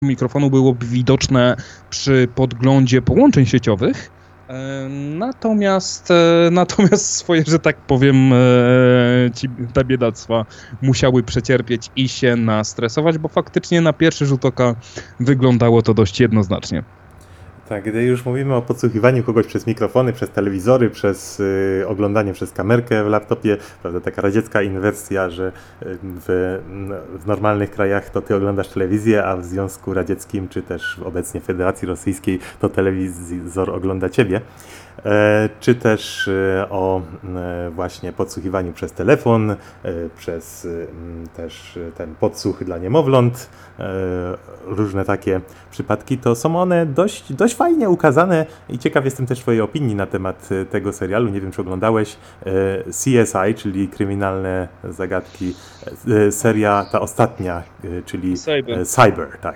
mikrofonu byłoby widoczne przy podglądzie połączeń sieciowych. Natomiast swoje, że tak powiem, te biedactwa musiały przecierpieć i się nastresować, bo faktycznie na pierwszy rzut oka wyglądało to dość jednoznacznie. Tak, gdy już mówimy o podsłuchiwaniu kogoś przez mikrofony, przez telewizory, przez oglądanie przez kamerkę w laptopie, prawda, taka radziecka inwersja, że w normalnych krajach to ty oglądasz telewizję, a w Związku Radzieckim, czy też obecnie w Federacji Rosyjskiej, to telewizor ogląda ciebie. Czy też o właśnie podsłuchiwaniu przez telefon, przez też ten podsłuch dla niemowląt, różne takie przypadki, to są one dość fajnie ukazane i ciekaw jestem też twojej opinii na temat tego serialu. Nie wiem, czy oglądałeś CSI, czyli Kryminalne Zagadki, seria ta ostatnia, czyli Cyber, tak.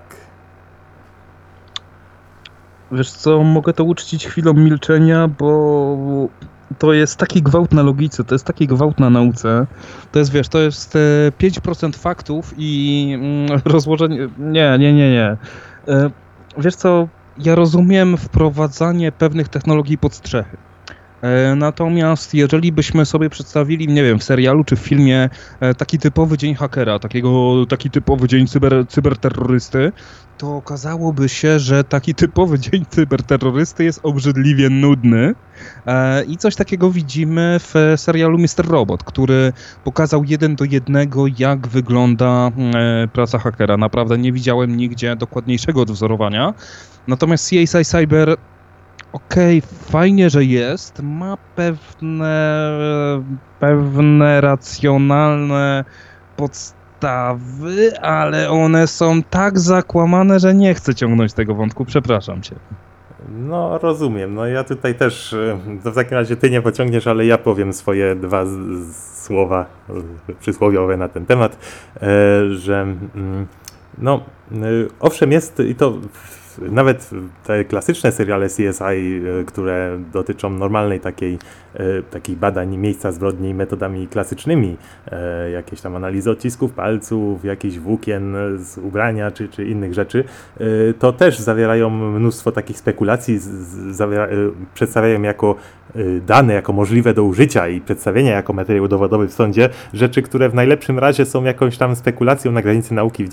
Wiesz co, mogę to uczcić chwilą milczenia, bo to jest taki gwałt na logice, to jest taki gwałt na nauce. To jest, wiesz, to jest 5% faktów i rozłożenie... Nie. Wiesz co, ja rozumiem wprowadzanie pewnych technologii pod strzechy. Natomiast jeżeli byśmy sobie przedstawili, nie wiem, w serialu czy w filmie taki typowy dzień hakera, taki typowy dzień cyberterrorysty, to okazałoby się, że taki typowy dzień cyberterrorysty jest obrzydliwie nudny. I coś takiego widzimy w serialu Mr. Robot, który pokazał 1:1, jak wygląda praca hakera. Naprawdę nie widziałem nigdzie dokładniejszego odwzorowania. Natomiast CSI Cyber, okej, fajnie, że jest, ma pewne racjonalne podstawy, ale one są tak zakłamane, że nie chcę ciągnąć tego wątku, przepraszam cię. No, rozumiem. No ja tutaj też, to w takim razie ty nie pociągniesz, ale ja powiem swoje dwa słowa przysłowiowe na ten temat, że no, owszem jest i to nawet te klasyczne seriale CSI, które dotyczą normalnej takich badań miejsca zbrodni metodami klasycznymi, jakieś tam analizy odcisków palców, jakichś włókien z ubrania czy innych rzeczy, to też zawierają mnóstwo takich spekulacji, przedstawiają jako dane, jako możliwe do użycia i przedstawienia jako materiał dowodowy w sądzie, rzeczy, które w najlepszym razie są jakąś tam spekulacją na granicy nauki w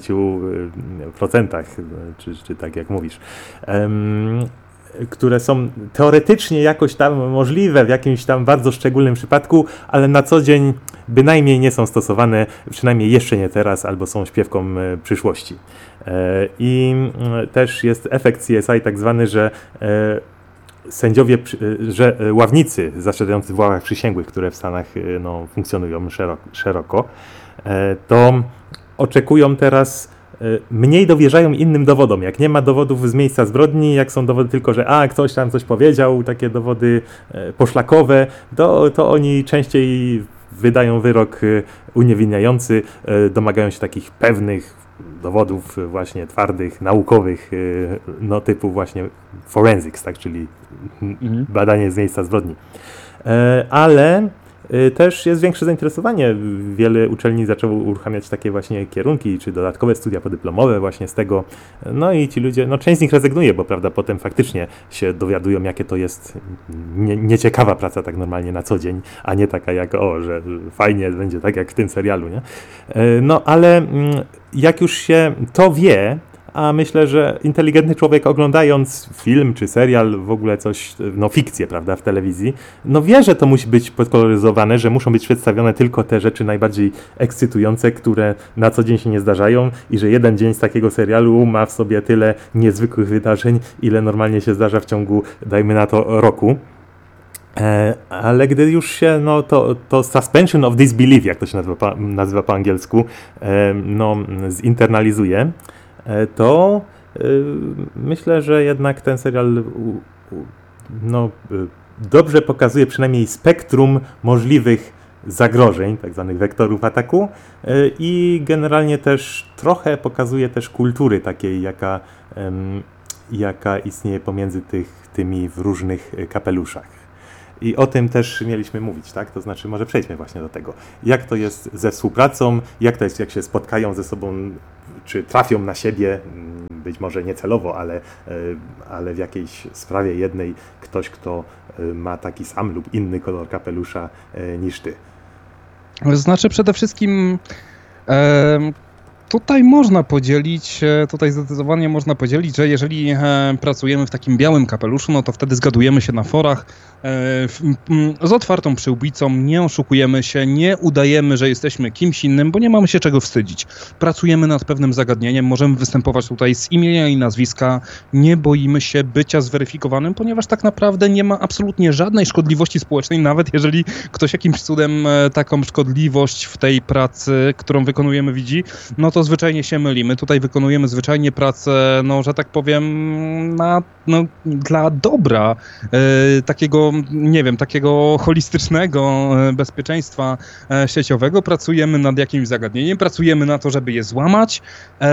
90%, czy tak jak mówisz, które są teoretycznie jakoś tam możliwe w jakimś tam bardzo szczególnym przypadku, ale na co dzień bynajmniej nie są stosowane, przynajmniej jeszcze nie teraz, albo są śpiewką przyszłości. I też jest efekt CSI tak zwany, że sędziowie, że ławnicy zasiadający w ławach przysięgłych, które w Stanach funkcjonują szeroko, to oczekują teraz, mniej dowierzają innym dowodom. Jak nie ma dowodów z miejsca zbrodni, jak są dowody tylko, że ktoś tam coś powiedział, takie dowody poszlakowe, to oni częściej wydają wyrok uniewinniający, domagają się takich pewnych dowodów właśnie twardych, naukowych, typu właśnie forensics, tak, czyli badanie z miejsca zbrodni. Ale też jest większe zainteresowanie. Wiele uczelni zaczęło uruchamiać takie właśnie kierunki, czy dodatkowe studia podyplomowe właśnie z tego. No i ci ludzie, część z nich rezygnuje, bo prawda, potem faktycznie się dowiadują, jakie to jest nieciekawa praca tak normalnie na co dzień, a nie taka jak, że fajnie będzie tak jak w tym serialu, nie? No ale jak już się to wie, a myślę, że inteligentny człowiek oglądając film czy serial, w ogóle coś, fikcję, prawda, w telewizji, wie, że to musi być podkoloryzowane, że muszą być przedstawione tylko te rzeczy najbardziej ekscytujące, które na co dzień się nie zdarzają i że jeden dzień z takiego serialu ma w sobie tyle niezwykłych wydarzeń, ile normalnie się zdarza w ciągu, dajmy na to, roku. Ale gdy już się to suspension of disbelief, jak to się nazywa po angielsku, zinternalizuje, to myślę, że jednak ten serial dobrze pokazuje przynajmniej spektrum możliwych zagrożeń, tak zwanych wektorów ataku, i generalnie też trochę pokazuje też kultury takiej, jaka istnieje pomiędzy tymi w różnych kapeluszach. I o tym też mieliśmy mówić, tak? To znaczy, może przejdźmy właśnie do tego. Jak to jest ze współpracą, jak to jest, jak się spotkają ze sobą czy trafią na siebie, być może niecelowo, ale w jakiejś sprawie jednej ktoś, kto ma taki sam lub inny kolor kapelusza niż ty. Znaczy przede wszystkim tutaj można podzielić, tutaj zdecydowanie można podzielić, że jeżeli pracujemy w takim białym kapeluszu, no to wtedy zgadujemy się na forach z otwartą przyłbicą, nie oszukujemy się, nie udajemy, że jesteśmy kimś innym, bo nie mamy się czego wstydzić. Pracujemy nad pewnym zagadnieniem, możemy występować tutaj z imienia i nazwiska, nie boimy się bycia zweryfikowanym, ponieważ tak naprawdę nie ma absolutnie żadnej szkodliwości społecznej, nawet jeżeli ktoś jakimś cudem taką szkodliwość w tej pracy, którą wykonujemy, widzi, no to zwyczajnie się mylimy. Tutaj wykonujemy zwyczajnie pracę, no, że tak powiem, dla dobra takiego, nie wiem, takiego holistycznego bezpieczeństwa sieciowego. Pracujemy nad jakimś zagadnieniem, pracujemy na to, żeby je złamać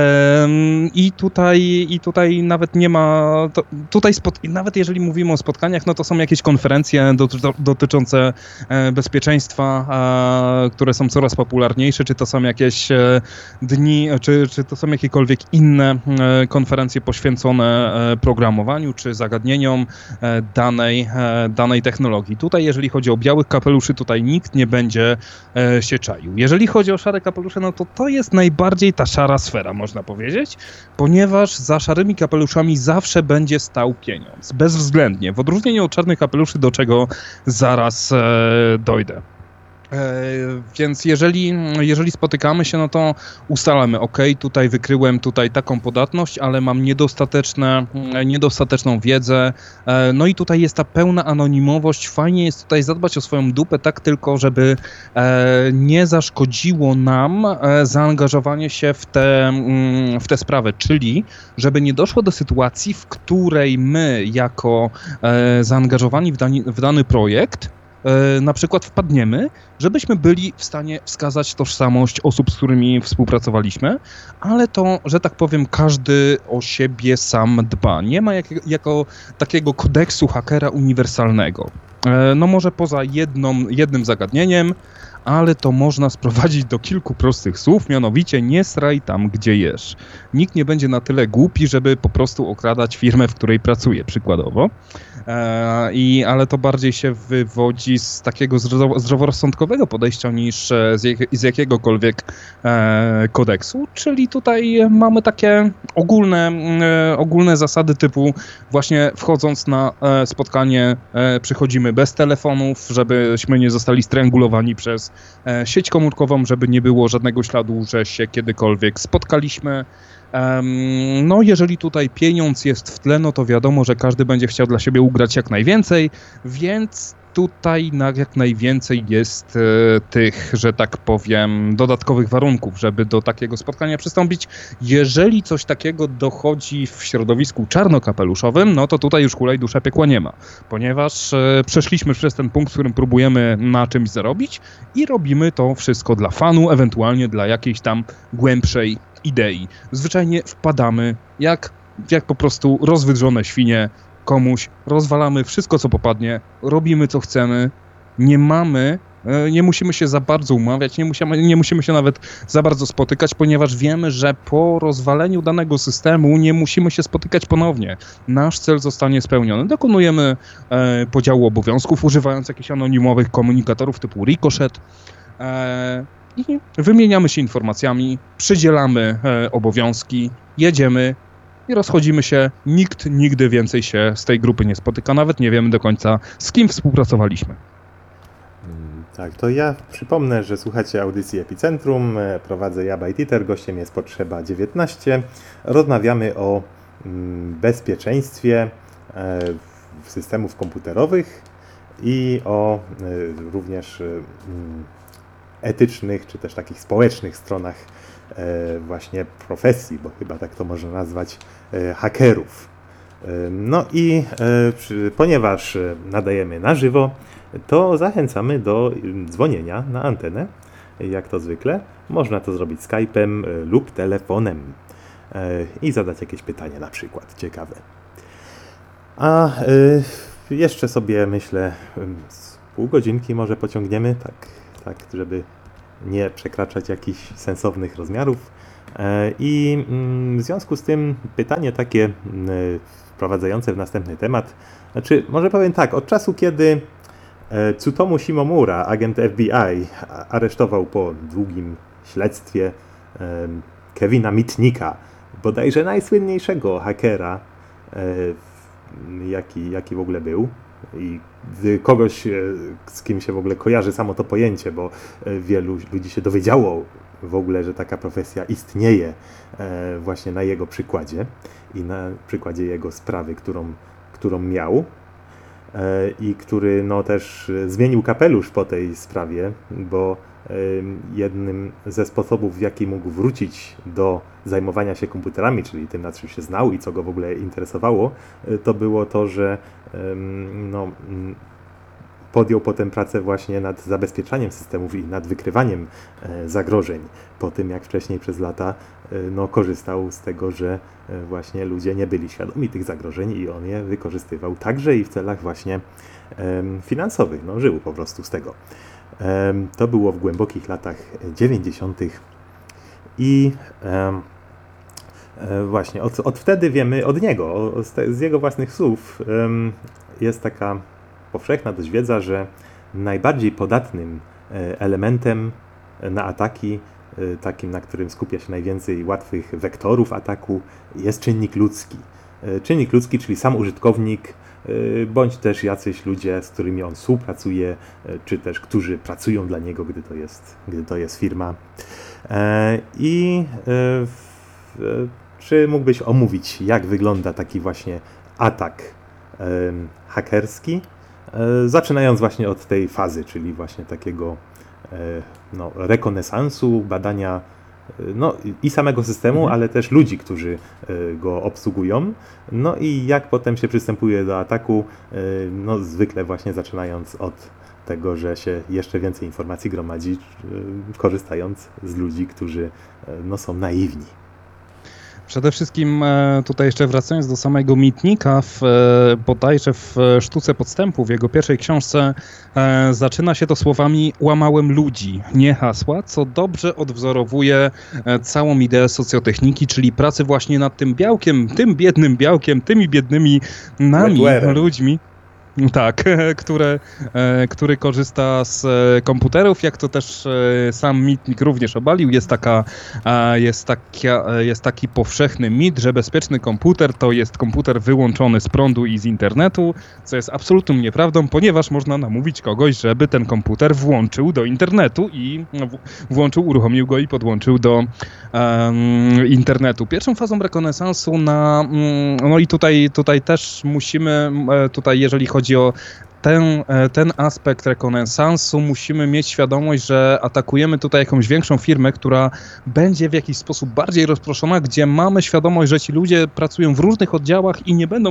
i tutaj nawet nie ma, nawet jeżeli mówimy o spotkaniach, no to są jakieś konferencje dotyczące bezpieczeństwa, które są coraz popularniejsze, czy to są jakieś dni, czy to są jakiekolwiek inne konferencje poświęcone programowaniu, czy zagadnieniom danej technologii. Tutaj, jeżeli chodzi o białych kapeluszy, tutaj nikt nie będzie się czaił. Jeżeli chodzi o szare kapelusze, no to jest najbardziej ta szara sfera, można powiedzieć, ponieważ za szarymi kapeluszami zawsze będzie stał pieniądz. Bezwzględnie. W odróżnieniu od czarnych kapeluszy, do czego zaraz dojdę. Więc jeżeli spotykamy się, no to ustalamy, tutaj wykryłem taką podatność, ale mam niedostateczną wiedzę, no i tutaj jest ta pełna anonimowość. Fajnie jest tutaj zadbać o swoją dupę, tak tylko, żeby nie zaszkodziło nam zaangażowanie się w tę sprawę, czyli żeby nie doszło do sytuacji, w której my jako zaangażowani w dany projekt na przykład wpadniemy, żebyśmy byli w stanie wskazać tożsamość osób, z którymi współpracowaliśmy, ale to, że tak powiem, każdy o siebie sam dba. Nie ma jako takiego kodeksu hakera uniwersalnego. No może poza jednym zagadnieniem, ale to można sprowadzić do kilku prostych słów, mianowicie nie sraj tam, gdzie jesz. Nikt nie będzie na tyle głupi, żeby po prostu okradać firmę, w której pracuje, przykładowo. Ale to bardziej się wywodzi z takiego zdroworozsądkowego podejścia niż z jakiegokolwiek kodeksu, czyli tutaj mamy takie ogólne zasady typu właśnie wchodząc na spotkanie przychodzimy bez telefonów, żebyśmy nie zostali strangulowani przez sieć komórkową, żeby nie było żadnego śladu, że się kiedykolwiek spotkaliśmy. No jeżeli tutaj pieniądz jest w tle, no to wiadomo, że każdy będzie chciał dla siebie ugrać jak najwięcej, więc tutaj jak najwięcej jest tych, że tak powiem, dodatkowych warunków, żeby do takiego spotkania przystąpić. Jeżeli coś takiego dochodzi w środowisku czarnokapeluszowym, no to tutaj już hulaj dusza piekła nie ma, ponieważ przeszliśmy przez ten punkt, w którym próbujemy na czymś zarobić i robimy to wszystko dla fanu, ewentualnie dla jakiejś tam głębszej idei. Zwyczajnie wpadamy jak po prostu rozwydrzone świnie komuś, rozwalamy wszystko, co popadnie, robimy, co chcemy, nie musimy się za bardzo umawiać, nie musimy się nawet za bardzo spotykać, ponieważ wiemy, że po rozwaleniu danego systemu nie musimy się spotykać ponownie. Nasz cel zostanie spełniony. Dokonujemy podziału obowiązków, używając jakichś anonimowych komunikatorów typu Ricochet, i wymieniamy się informacjami, przydzielamy obowiązki, jedziemy i rozchodzimy się. Nikt nigdy więcej się z tej grupy nie spotyka, nawet nie wiemy do końca, z kim współpracowaliśmy. Tak, to ja przypomnę, że słuchacie audycji Epicentrum, prowadzę ja, ByteEater, gościem jest Potrzeba 19. Rozmawiamy o bezpieczeństwie systemów komputerowych i o również etycznych, czy też takich społecznych stronach właśnie profesji, bo chyba tak to można nazwać, hakerów. No i ponieważ nadajemy na żywo, to zachęcamy do dzwonienia na antenę, jak to zwykle. Można to zrobić Skype'em lub telefonem i zadać jakieś pytanie na przykład, ciekawe. A jeszcze sobie, myślę, z pół godzinki może pociągniemy, tak, żeby nie przekraczać jakichś sensownych rozmiarów. I w związku z tym pytanie takie wprowadzające w następny temat, znaczy może powiem tak, od czasu kiedy Tsutomu Shimomura, agent FBI, aresztował po długim śledztwie Kevina Mitnicka, bodajże najsłynniejszego hakera, jaki w ogóle był, i kogoś, z kim się w ogóle kojarzy samo to pojęcie, bo wielu ludzi się dowiedziało w ogóle, że taka profesja istnieje właśnie na jego przykładzie i na przykładzie jego sprawy, którą miał i który no też zmienił kapelusz po tej sprawie, bo jednym ze sposobów, w jaki mógł wrócić do zajmowania się komputerami, czyli tym, na czym się znał i co go w ogóle interesowało, to było to, że no, podjął potem pracę właśnie nad zabezpieczaniem systemów i nad wykrywaniem zagrożeń, po tym jak wcześniej przez lata no, korzystał z tego, że właśnie ludzie nie byli świadomi tych zagrożeń i on je wykorzystywał także i w celach właśnie finansowych. No, żył po prostu z tego. To było w głębokich latach 90. I właśnie od wtedy wiemy od niego, z jego własnych słów, jest taka powszechna dość wiedza, że najbardziej podatnym elementem na ataki, takim, na którym skupia się najwięcej łatwych wektorów ataku, jest czynnik ludzki. Czynnik ludzki, czyli sam użytkownik, bądź też jacyś ludzie, z którymi on współpracuje, czy też którzy pracują dla niego, gdy to jest firma. Czy mógłbyś omówić, jak wygląda taki właśnie atak hakerski, zaczynając właśnie od tej fazy, czyli właśnie takiego no, rekonesansu, badania no, i samego systemu, ale też ludzi, którzy go obsługują. No i jak potem się przystępuje do ataku, no zwykle właśnie zaczynając od tego, że się jeszcze więcej informacji gromadzi, korzystając z ludzi, którzy no, są naiwni. Przede wszystkim tutaj jeszcze wracając do samego Mitnicka, bodajże w Sztuce Podstępu, w jego pierwszej książce zaczyna się to słowami "łamałem ludzi, nie hasła", co dobrze odwzorowuje całą ideę socjotechniki, czyli pracy właśnie nad tym białkiem, tym biednym białkiem, tymi biednymi nami, ludźmi. Tak, który korzysta z komputerów, jak to też sam Mitnick również obalił. Jest taki powszechny mit, że bezpieczny komputer to jest komputer wyłączony z prądu i z internetu, co jest absolutną nieprawdą, ponieważ można namówić kogoś, żeby ten komputer włączył do internetu i uruchomił go i podłączył do internetu. Pierwszą fazą rekonesansu no i tutaj też musimy, jeżeli chodzi o ten aspekt rekonesansu, musimy mieć świadomość, że atakujemy tutaj jakąś większą firmę, która będzie w jakiś sposób bardziej rozproszona, gdzie mamy świadomość, że ci ludzie pracują w różnych oddziałach i nie będą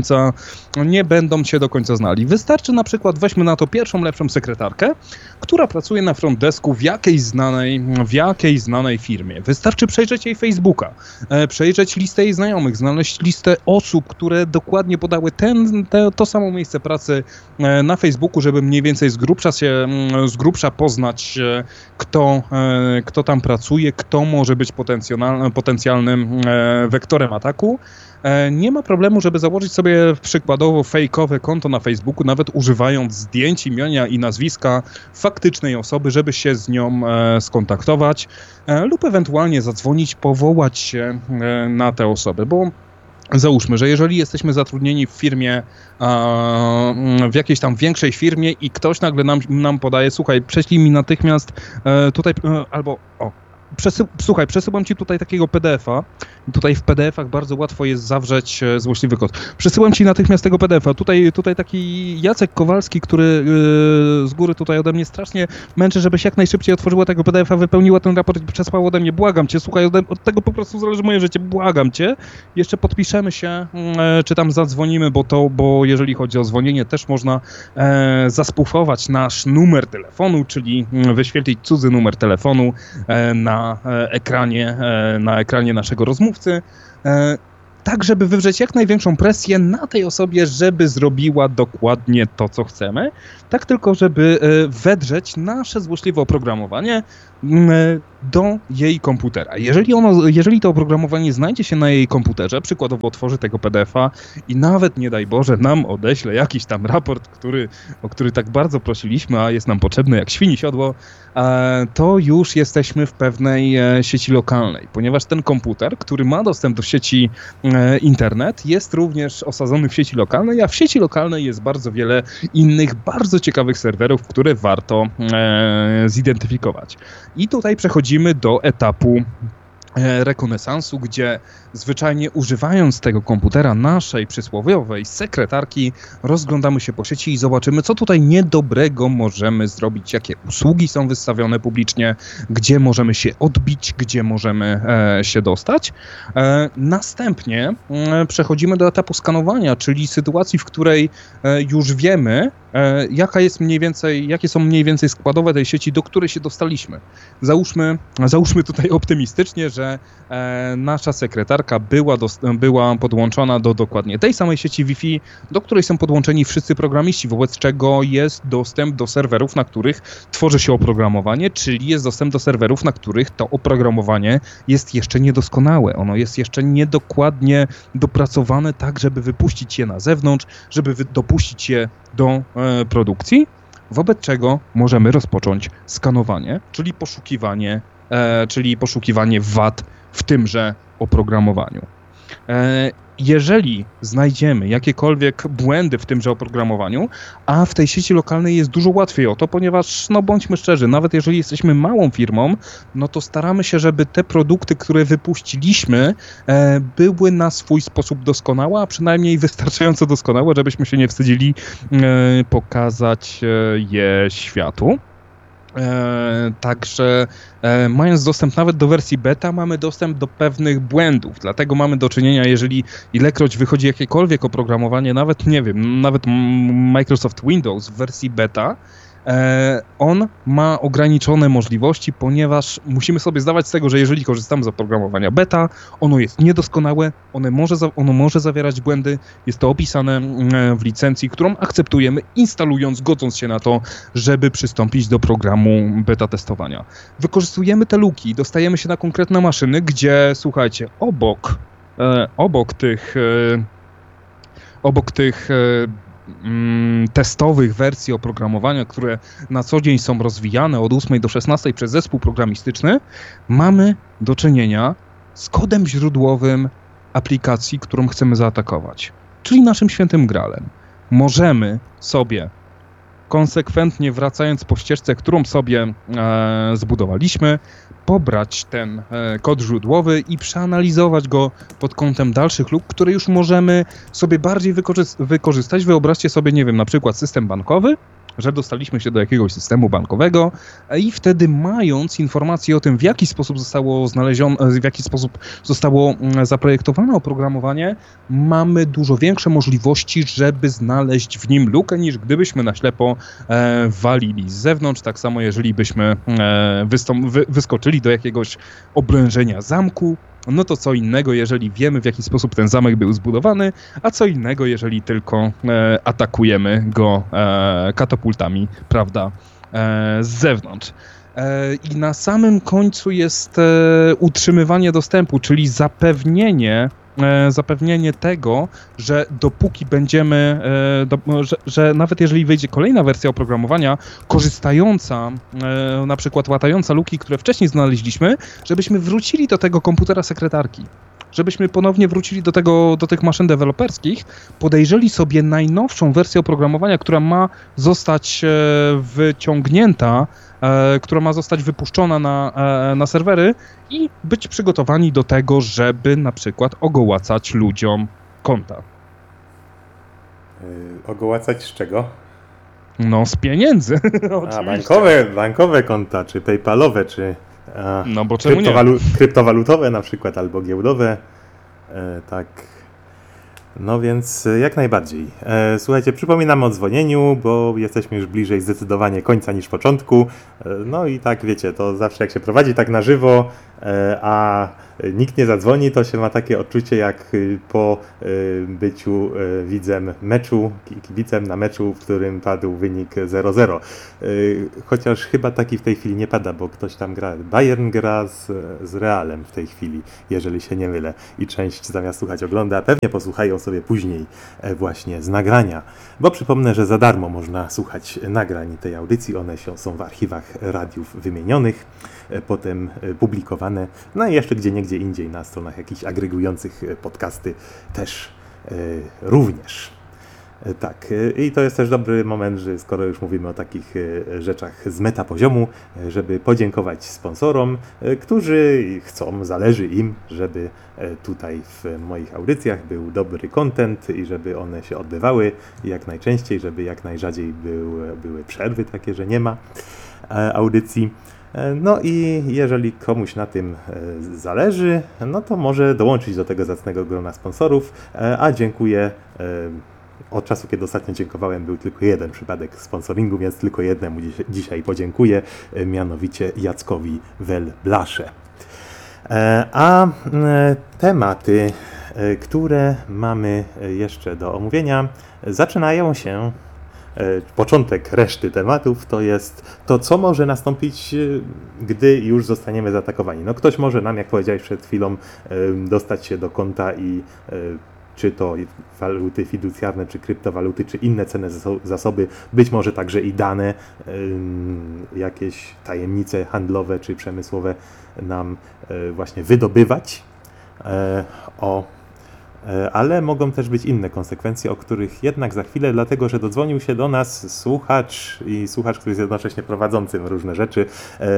się do końca znali. Wystarczy na przykład, weźmy na to pierwszą lepszą sekretarkę, która pracuje na front desku w jakiejś znanej firmie. Wystarczy przejrzeć jej Facebooka, przejrzeć listę jej znajomych, znaleźć listę osób, które dokładnie podały to samo miejsce pracy na Facebooku, żeby mniej więcej z grubsza poznać, kto tam pracuje, kto może być potencjalnym wektorem ataku. Nie ma problemu, żeby założyć sobie przykładowo fejkowe konto na Facebooku, nawet używając zdjęć, imienia i nazwiska faktycznej osoby, żeby się z nią skontaktować lub ewentualnie zadzwonić, powołać się na tę osobę, bo załóżmy, że jeżeli jesteśmy zatrudnieni w firmie, w jakiejś tam większej firmie i ktoś nagle nam podaje: słuchaj, prześlij mi natychmiast tutaj, albo słuchaj, przesyłam ci tutaj takiego PDF-a. Tutaj w PDF-ach bardzo łatwo jest zawrzeć złośliwy kod. Przesyłam ci natychmiast tego PDF-a. Tutaj taki Jacek Kowalski, który z góry tutaj ode mnie strasznie męczy, żebyś jak najszybciej otworzyła tego PDF-a, wypełniła ten raport i przesłała ode mnie. Błagam cię, słuchaj, od tego po prostu zależy moje życie. Błagam cię. Jeszcze podpiszemy się, czy tam zadzwonimy, bo jeżeli chodzi o dzwonienie, też można zaspufować nasz numer telefonu, czyli wyświetlić cudzy numer telefonu na ekranie naszego rozmówcy, tak żeby wywrzeć jak największą presję na tej osobie, żeby zrobiła dokładnie to, co chcemy, tak tylko żeby wedrzeć nasze złośliwe oprogramowanie, do jej komputera. Jeżeli to oprogramowanie znajdzie się na jej komputerze, przykładowo otworzy tego PDF-a i nawet, nie daj Boże, nam odeśle jakiś tam raport, o który tak bardzo prosiliśmy, a jest nam potrzebny jak świni siodło, to już jesteśmy w pewnej sieci lokalnej, ponieważ ten komputer, który ma dostęp do sieci internet, jest również osadzony w sieci lokalnej, a w sieci lokalnej jest bardzo wiele innych, bardzo ciekawych serwerów, które warto zidentyfikować. I tutaj przechodzimy do etapu rekonesansu, gdzie zwyczajnie używając tego komputera naszej przysłowiowej sekretarki rozglądamy się po sieci i zobaczymy, co tutaj niedobrego możemy zrobić, jakie usługi są wystawione publicznie, gdzie możemy się odbić, gdzie możemy się dostać. Następnie przechodzimy do etapu skanowania, czyli sytuacji, w której już wiemy, jakie są mniej więcej składowe tej sieci, do której się dostaliśmy. Załóżmy tutaj optymistycznie, że nasza sekretarka była podłączona do dokładnie tej samej sieci Wi-Fi, do której są podłączeni wszyscy programiści, wobec czego jest dostęp do serwerów, na których tworzy się oprogramowanie, czyli jest dostęp do serwerów, na których to oprogramowanie jest jeszcze niedoskonałe. Ono jest jeszcze niedokładnie dopracowane tak, żeby wypuścić je na zewnątrz, żeby dopuścić je do produkcji, wobec czego możemy rozpocząć skanowanie, czyli poszukiwanie wad w tymże oprogramowaniu. Jeżeli znajdziemy jakiekolwiek błędy w tymże oprogramowaniu, a w tej sieci lokalnej jest dużo łatwiej o to, ponieważ, bądźmy szczerzy, nawet jeżeli jesteśmy małą firmą, no to staramy się, żeby te produkty, które wypuściliśmy, były na swój sposób doskonałe, a przynajmniej wystarczająco doskonałe, żebyśmy się nie wstydzili pokazać je światu. Także mając dostęp nawet do wersji beta, mamy dostęp do pewnych błędów, dlatego mamy do czynienia, jeżeli ilekroć wychodzi jakiekolwiek oprogramowanie, nawet Microsoft Windows w wersji beta, on ma ograniczone możliwości, ponieważ musimy sobie zdawać z tego, że jeżeli korzystamy z oprogramowania beta, ono jest niedoskonałe, ono może zawierać błędy, jest to opisane w licencji, którą akceptujemy, instalując, godząc się na to, żeby przystąpić do programu beta testowania. Wykorzystujemy te luki, dostajemy się na konkretne maszyny, gdzie, słuchajcie, obok tych testowych wersji oprogramowania, które na co dzień są rozwijane od 8 do 16 przez zespół programistyczny, mamy do czynienia z kodem źródłowym aplikacji, którą chcemy zaatakować, czyli naszym świętym gralem. Możemy sobie konsekwentnie, wracając po ścieżce, którą sobie zbudowaliśmy, pobrać ten kod źródłowy i przeanalizować go pod kątem dalszych luk, które już możemy sobie bardziej wykorzystać. Wyobraźcie sobie, na przykład system bankowy, że dostaliśmy się do jakiegoś systemu bankowego i wtedy, mając informacje o tym, w jaki sposób zostało znalezione, w jaki sposób zostało zaprojektowane oprogramowanie, mamy dużo większe możliwości, żeby znaleźć w nim lukę, niż gdybyśmy na ślepo walili z zewnątrz. Tak samo, jeżeli byśmy wyskoczyli do jakiegoś oblężenia zamku, no to co innego, jeżeli wiemy, w jaki sposób ten zamek był zbudowany, a co innego, jeżeli tylko atakujemy go katapultami, prawda, z zewnątrz. I na samym końcu jest utrzymywanie dostępu, czyli zapewnienie tego, że dopóki będziemy, że nawet jeżeli wyjdzie kolejna wersja oprogramowania korzystająca, na przykład łatająca luki, które wcześniej znaleźliśmy, żebyśmy wrócili do tego komputera sekretarki. Żebyśmy ponownie wrócili do tych maszyn deweloperskich, podejrzeli sobie najnowszą wersję oprogramowania, która ma zostać wyciągnięta, która ma zostać wypuszczona na serwery i być przygotowani do tego, żeby na przykład ogołacać ludziom konta. Ogołacać z czego? No, z pieniędzy. Bankowe konta, czy PayPalowe, czy no bo czemu nie? Kryptowalutowe na przykład, albo giełdowe. Tak. No więc jak najbardziej. Słuchajcie, przypominamy o dzwonieniu, bo jesteśmy już bliżej zdecydowanie końca niż początku. No i tak wiecie, to zawsze jak się prowadzi tak na żywo, a nikt nie zadzwoni, to się ma takie odczucie jak po byciu widzem meczu, kibicem na meczu, w którym padł wynik 0-0. Chociaż chyba taki w tej chwili nie pada, bo ktoś tam gra. Bayern gra z Realem w tej chwili, jeżeli się nie mylę. I część zamiast słuchać ogląda, pewnie posłuchają sobie później właśnie z nagrania. Bo przypomnę, że za darmo można słuchać nagrań tej audycji. One są w archiwach radiów wymienionych, potem publikowane, no i jeszcze gdzieniegdzie indziej na stronach jakichś agregujących podcasty też również. Tak, i to jest też dobry moment, że skoro już mówimy o takich rzeczach z metapoziomu, żeby podziękować sponsorom, którzy chcą, zależy im, żeby tutaj w moich audycjach był dobry content i żeby one się odbywały jak najczęściej, żeby jak najrzadziej były przerwy takie, że nie ma audycji. No i jeżeli komuś na tym zależy, no to może dołączyć do tego zacnego grona sponsorów, a dziękuję. Od czasu, kiedy ostatnio dziękowałem, był tylko jeden przypadek sponsoringu, więc tylko jednemu dzisiaj podziękuję, mianowicie Jackowi Welblasze. A tematy, które mamy jeszcze do omówienia, zaczynają się. Początek reszty tematów to jest to, co może nastąpić, gdy już zostaniemy zaatakowani. No ktoś może nam, jak powiedziałeś przed chwilą, dostać się do konta i czy to waluty fiducjarne, czy kryptowaluty, czy inne cenne zasoby, być może także i dane, jakieś tajemnice handlowe czy przemysłowe nam właśnie wydobywać. Ale mogą też być inne konsekwencje, o których jednak za chwilę, dlatego że dodzwonił się do nas słuchacz, który jest jednocześnie prowadzącym różne rzeczy,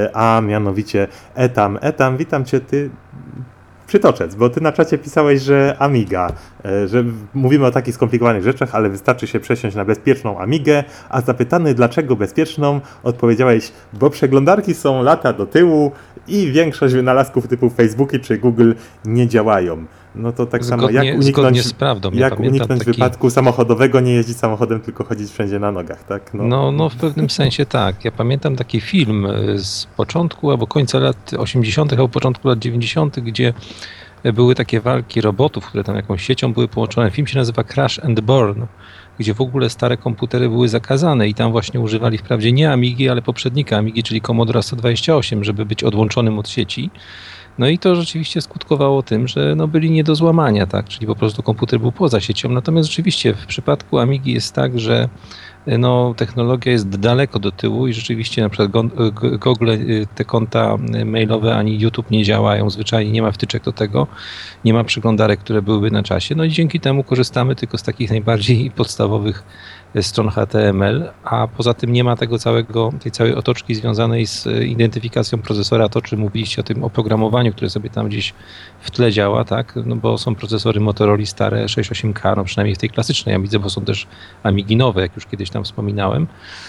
a mianowicie Etam. Etam, witam Cię, Ty przytoczec, bo Ty na czacie pisałeś, że Amiga, że mówimy o takich skomplikowanych rzeczach, ale wystarczy się przesiąść na bezpieczną Amigę, a zapytany dlaczego bezpieczną, odpowiedziałeś, bo przeglądarki są lata do tyłu i większość wynalazków typu Facebooki czy Google nie działają. No to tak samo zgodnie z prawdą. Jak uniknąć wypadku samochodowego, nie jeździć samochodem, tylko chodzić wszędzie na nogach, tak? No w pewnym sensie tak. Ja pamiętam taki film z początku albo końca lat 80. albo początku lat 90., gdzie były takie walki robotów, które tam jakąś siecią były połączone. Film się nazywa Crash and Burn, gdzie w ogóle stare komputery były zakazane i tam właśnie używali wprawdzie nie Amigi, ale poprzednika Amigi, czyli Commodore 128, żeby być odłączonym od sieci. No i to rzeczywiście skutkowało tym, że byli nie do złamania, tak? Czyli po prostu komputer był poza siecią. Natomiast rzeczywiście w przypadku Amigi jest tak, że technologia jest daleko do tyłu i rzeczywiście na przykład Google, te konta mailowe ani YouTube nie działają, zwyczajnie nie ma wtyczek do tego, nie ma przeglądarek, które byłyby na czasie. No i dzięki temu korzystamy tylko z takich najbardziej podstawowych stron HTML, a poza tym nie ma tej całej otoczki związanej z identyfikacją procesora, to czy mówiliście o tym oprogramowaniu, które sobie tam gdzieś w tle działa, tak? No bo są procesory Motorola stare 68K, no przynajmniej w tej klasycznej Amidze, bo są też Amigi nowe, jak już kiedyś tam wspominałem,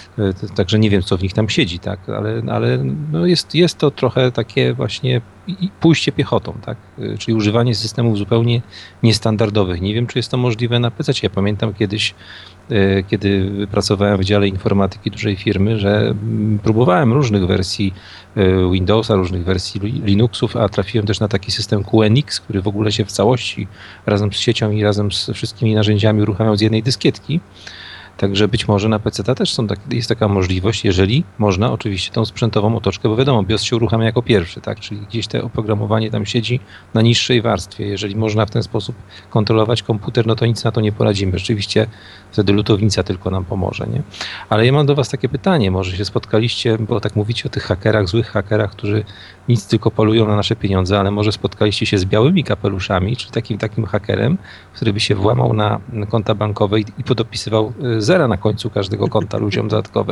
także nie wiem, co w nich tam siedzi, tak? Ale jest to trochę takie właśnie pójście piechotą, tak? Czyli używanie systemów zupełnie niestandardowych. Nie wiem, czy jest to możliwe na PC. Ja pamiętam kiedyś, kiedy pracowałem w dziale informatyki dużej firmy, że próbowałem różnych wersji Windowsa, różnych wersji Linuxów, a trafiłem też na taki system QNX, który w ogóle się w całości razem z siecią i razem z wszystkimi narzędziami uruchamiał z jednej dyskietki. Także być może na PC też jest taka możliwość, jeżeli można oczywiście tą sprzętową otoczkę, bo wiadomo, BIOS się uruchamia jako pierwszy, tak? Czyli gdzieś to oprogramowanie tam siedzi na niższej warstwie. Jeżeli można w ten sposób kontrolować komputer, no to nic na to nie poradzimy. Rzeczywiście wtedy lutownica tylko nam pomoże, nie? Ale ja mam do Was takie pytanie, może się spotkaliście, bo tak mówicie o tych hakerach, złych hakerach, którzy nic tylko polują na nasze pieniądze, ale może spotkaliście się z białymi kapeluszami, czyli takim hakerem, który by się włamał na konta bankowe i podopisywał zera na końcu każdego konta ludziom dodatkowe.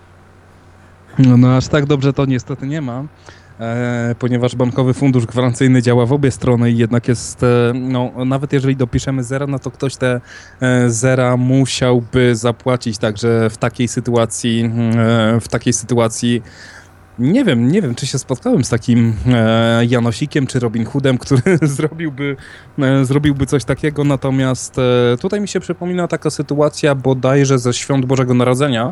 No aż tak dobrze to niestety nie ma, ponieważ Bankowy Fundusz Gwarancyjny działa w obie strony i jednak jest, nawet jeżeli dopiszemy zera, no to ktoś te zera musiałby zapłacić, także w takiej sytuacji nie wiem, czy się spotkałem z takim Janosikiem czy Robin Hoodem, który zrobiłby coś takiego, natomiast tutaj mi się przypomina taka sytuacja bodajże ze Świąt Bożego Narodzenia,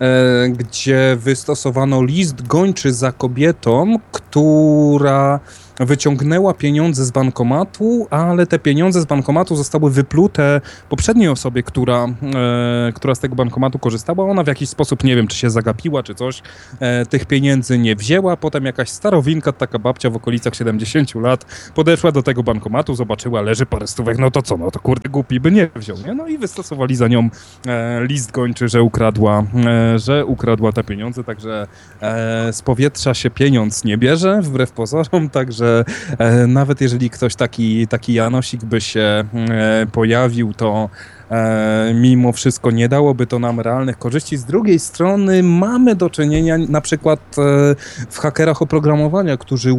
gdzie wystosowano list gończy za kobietą, która wyciągnęła pieniądze z bankomatu, ale te pieniądze z bankomatu zostały wyplute poprzedniej osobie, która z tego bankomatu korzystała. Ona w jakiś sposób, nie wiem, czy się zagapiła, czy coś, tych pieniędzy nie wzięła. Potem jakaś starowinka, taka babcia w okolicach 70 lat podeszła do tego bankomatu, zobaczyła, leży parę stówek, no to co, no to kurde głupi by nie wziął, nie? No i wystosowali za nią list gończy, że ukradła te pieniądze, także z powietrza się pieniądz nie bierze, wbrew pozorom, także nawet jeżeli ktoś taki Janosik by się pojawił, to mimo wszystko nie dałoby to nam realnych korzyści. Z drugiej strony mamy do czynienia na przykład w hakerach oprogramowania,